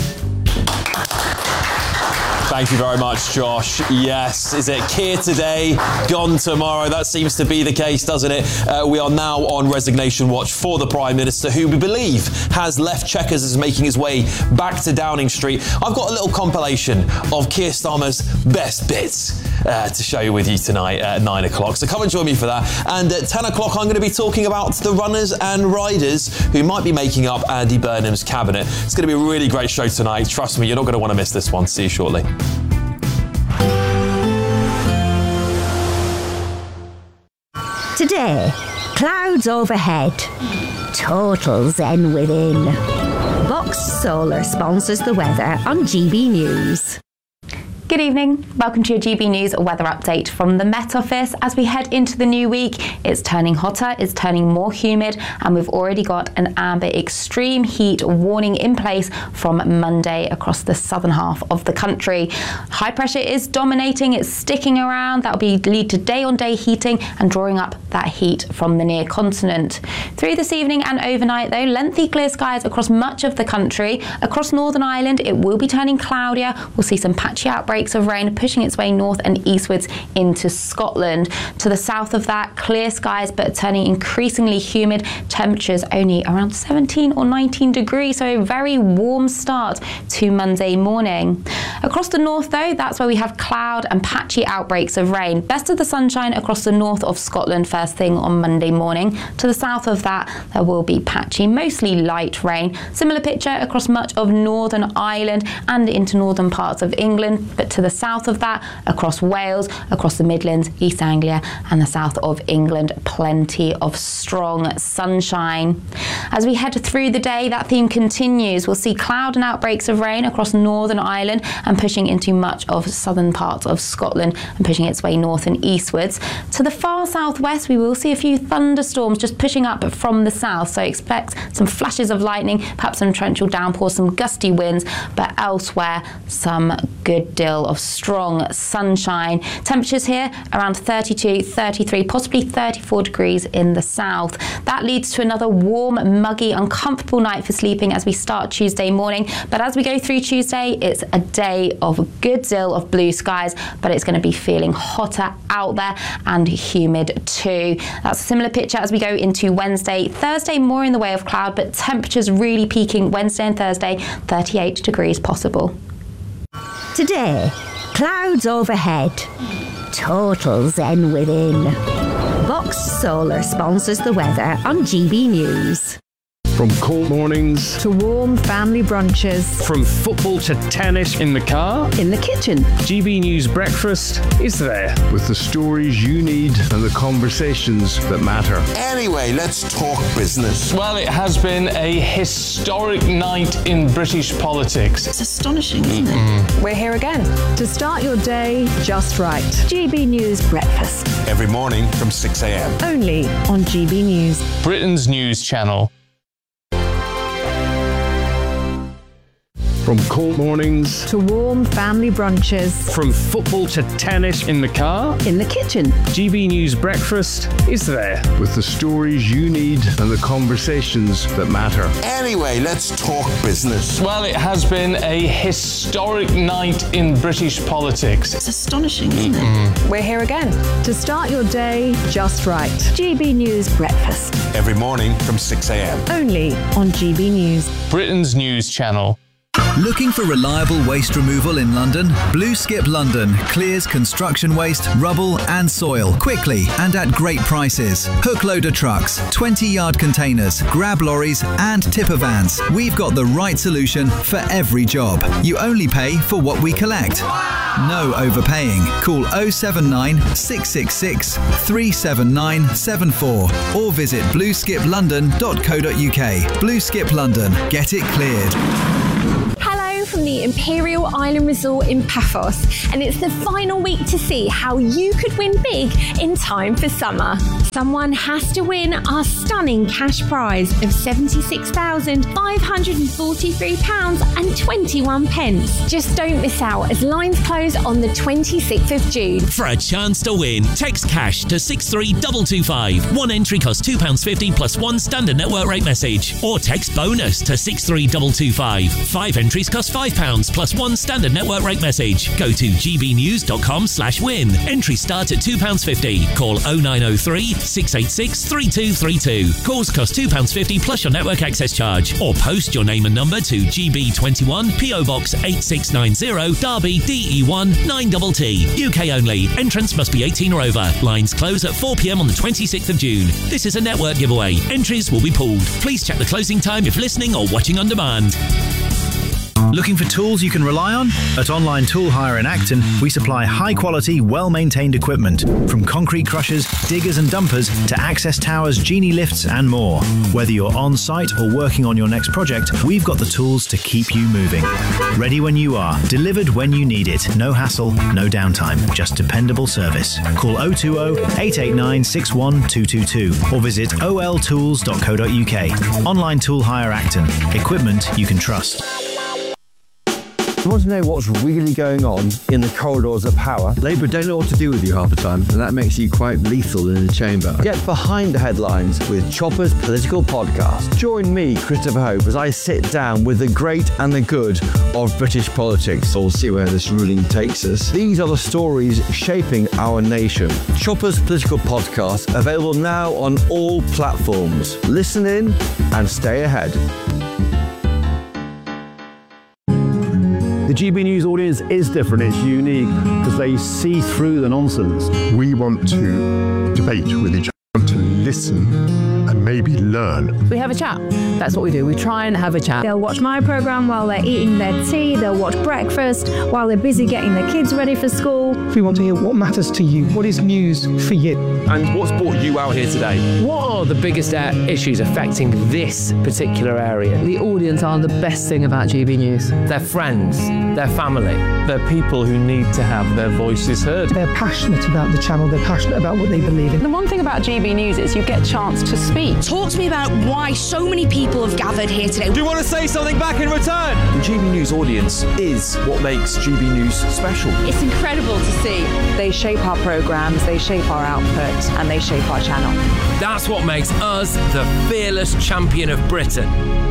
S10: Thank you very much, Josh. Yes, is it Keir today, gone tomorrow? That seems to be the case, doesn't it? Uh, we are now on resignation watch for the Prime Minister, who we believe has left Chequers, is making his way back to Downing Street. I've got a little compilation of Keir Starmer's best bits uh, to show you with you tonight at nine o'clock. So come and join me for that. And at ten o'clock, I'm going to be talking about the runners and riders who might be making up Andy Burnham's cabinet. It's going to be a really great show tonight. Trust me, you're not going to want to miss this one. See you shortly.
S11: Today, clouds overhead, total zen within. Box Solar sponsors the weather on G B News.
S22: Good evening. Welcome to your G B News weather update from the Met Office. As we head into the new week, it's turning hotter, it's turning more humid, and we've already got an amber extreme heat warning in place from Monday across the southern half of the country. High pressure is dominating, it's sticking around. That'll be lead to day-on-day heating and drawing up that heat from the near continent. Through this evening and overnight, though, lengthy clear skies across much of the country. Across Northern Ireland, it will be turning cloudier. We'll see some patchy outbreaks of rain pushing its way north and eastwards into Scotland. To the south of that, clear skies but turning increasingly humid. Temperatures only around seventeen or nineteen degrees, so a very warm start to Monday morning. Across the north, though, that's where we have cloud and patchy outbreaks of rain. Best of the sunshine across the north of Scotland first thing on Monday morning. To the south of that, there will be patchy, mostly light rain. Similar picture across much of Northern Ireland and into northern parts of England, but to the south of that, across Wales, across the Midlands, East Anglia and the south of England, plenty of strong sunshine. As we head through the day, that theme continues. We'll see cloud and outbreaks of rain across Northern Ireland and pushing into much of southern parts of Scotland and pushing its way north and eastwards. To the far southwest, we will see a few thunderstorms just pushing up from the south, so expect some flashes of lightning, perhaps some torrential downpours, some gusty winds, but elsewhere some good deal of strong sunshine. Temperatures here around thirty-two, thirty-three, possibly thirty-four degrees in the south. That leads to another warm, muggy, uncomfortable night for sleeping as we start Tuesday morning. But as we go through Tuesday, it's a day of a good deal of blue skies, but it's going to be feeling hotter out there and humid too. That's a similar picture as we go into Wednesday. Thursday, more in the way of cloud, but temperatures really peaking Wednesday and Thursday, thirty-eight degrees possible.
S11: Today, clouds overhead, total zen within. Box Solar sponsors the weather on G B News.
S12: From cold mornings
S7: to warm family brunches.
S12: From football to tennis in the car.
S7: In the kitchen.
S12: G B News Breakfast is there. With the stories you need and the conversations that matter.
S14: Anyway, let's talk business.
S12: Well, it has been a historic night in British politics.
S18: It's astonishing, isn't it?
S7: We're here again to start your day just right. G B News Breakfast.
S14: Every morning from six a.m.
S7: Only on G B News.
S12: Britain's news channel. From cold mornings
S7: to warm family brunches.
S12: From football to tennis in the car.
S7: In the kitchen.
S12: G B News Breakfast is there. With the stories you need and the conversations that matter.
S14: Anyway, let's talk business.
S12: Well, it has been a historic night in British politics.
S18: It's astonishing, isn't it?
S7: We're here again to start your day just right. G B News Breakfast.
S14: Every morning from six a.m.
S7: Only on G B News.
S12: Britain's news channel.
S1: Looking for reliable waste removal in London? Blue Skip London clears construction waste, rubble and soil quickly and at great prices. Hook loader trucks, twenty yard containers, grab lorries and tipper vans. We've got the right solution for every job. You only pay for what we collect. No overpaying. Call oh seven nine, six six six, three seven nine seven four or visit blue skip london dot co dot uk. Blue Skip London. Get it cleared.
S15: Hello from the Imperial Island Resort in Paphos, and it's the final week to see how you could win big in time for summer. Someone has to win our stunning cash prize of seventy-six thousand five hundred forty-three pounds and twenty-one pence. Just don't miss out as lines close on the twenty-sixth of June.
S16: For a chance to win, text cash to six three two two five. One entry costs two pounds fifty plus one standard network rate message. Or text bonus to six three two two five. Five entries cost five pounds plus one standard network rate message. Go to gbnews.com slash win. Entries start at two pounds fifty. Call oh nine oh three, six eight six, three two three two. Calls cost two pounds fifty plus your network access charge. Or post your name and number to G B twenty-one, P O Box eight six nine zero, Derby, D E one nine T T. U K only. Entrance must be eighteen or over. Lines close at four p.m. on the twenty-sixth of June. This is a network giveaway. Entries will be pulled. Please check the closing time if listening or watching on demand.
S1: Looking for tools you can rely on? At Online Tool Hire in Acton, we supply high-quality, well-maintained equipment. From concrete crushers, diggers and dumpers to access towers, genie lifts and more. Whether you're on-site or working on your next project, we've got the tools to keep you moving. Ready when you are, delivered when you need it. No hassle, no downtime, just dependable service. Call oh two oh, eight eight nine, six one two two two or visit o l tools dot co dot u k. Online Tool Hire Acton. Equipment you can trust.
S17: You want to know what's really going on in the corridors of power? Labour don't know what to do with you half the time, and that makes you quite lethal in the chamber. Get behind the headlines with Chopper's Political Podcast. Join me, Christopher Hope, as I sit down with the great and the good of British politics. We'll see where this ruling takes us. These are the stories shaping our nation. Chopper's Political Podcast, available now on all platforms. Listen in and stay ahead.
S26: The G B News audience is different, it's unique, because they see through the nonsense.
S27: We want to debate with each other, we want to listen and maybe learn.
S28: We have a chat. That's what we do. We try and have a chat.
S29: They'll watch my programme while they're eating their tea, they'll watch breakfast while they're busy getting their kids ready for school.
S30: We want to hear what matters to you, what is news for you.
S31: And what's brought you out here today?
S32: What are the biggest uh, issues affecting this particular area?
S28: The audience are the best thing about G B News.
S32: Their friends, their family.
S31: They're people who need to have their voices heard.
S30: They're passionate about the channel, they're passionate about what they believe in.
S7: The one thing about G B News is you get a chance to speak.
S33: Talk to me about why so many people have gathered here today.
S31: Do you want to say something back in return?
S34: The G B News audience is what makes G B News special.
S33: It's incredible to see.
S7: They shape our programmes, they shape our output, and they shape our channel.
S31: That's what makes us the fearless champion of Britain.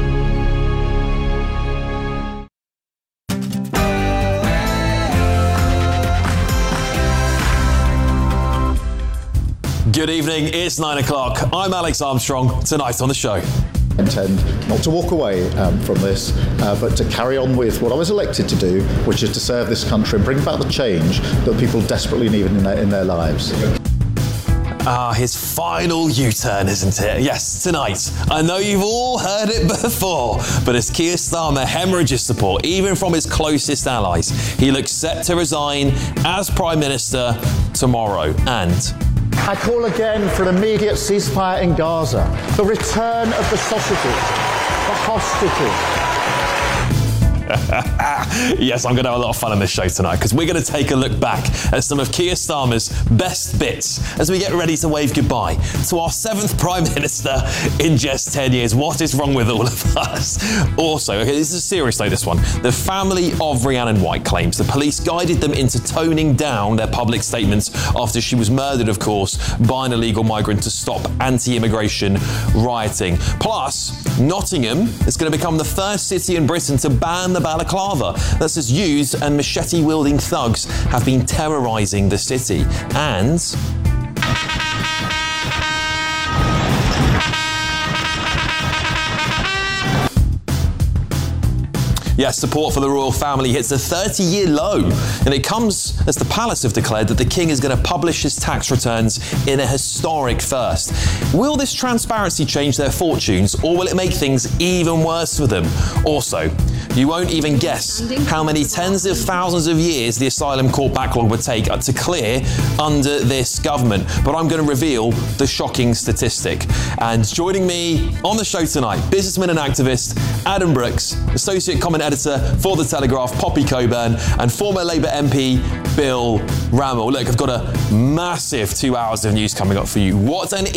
S10: Good evening, it's nine o'clock. I'm Alex Armstrong. Tonight on the show.
S35: I intend not to walk away um, from this, uh, but to carry on with what I was elected to do, which is to serve this country and bring about the change that people desperately need in their, in their lives.
S10: Ah, his final U-turn, isn't it? Yes, tonight. I know you've all heard it before, but as Keir Starmer hemorrhages support, even from his closest allies, he looks set to resign as Prime Minister tomorrow. And
S35: I call again for an immediate ceasefire in Gaza, the return of the sausages, the hostages.
S10: Yes, I'm going to have a lot of fun on this show tonight because we're going to take a look back at some of Keir Starmer's best bits as we get ready to wave goodbye to our seventh Prime Minister in just ten years. What is wrong with all of us? Also, okay, this is a serious note, this one. The family of Rhiannon White claims the police guided them into toning down their public statements after she was murdered, of course, by an illegal migrant to stop anti-immigration rioting. Plus, Nottingham is going to become the first city in Britain to ban the balaclava. That's as youths and machete-wielding thugs have been terrorising the city. And yes, support for the royal family hits a thirty-year low, and it comes as the palace have declared that the king is going to publish his tax returns in a historic first. Will this transparency change their fortunes, or will it make things even worse for them? Also, you won't even guess how many tens of thousands of years the asylum court backlog would take to clear under this government. But I'm going to reveal the shocking statistic. And joining me on the show tonight, businessman and activist Adam Brooks, associate comment editor for The Telegraph, Poppy Coburn, and former Labour M P Bill Rammell. Look, I've got a massive two hours of news coming up for you. What an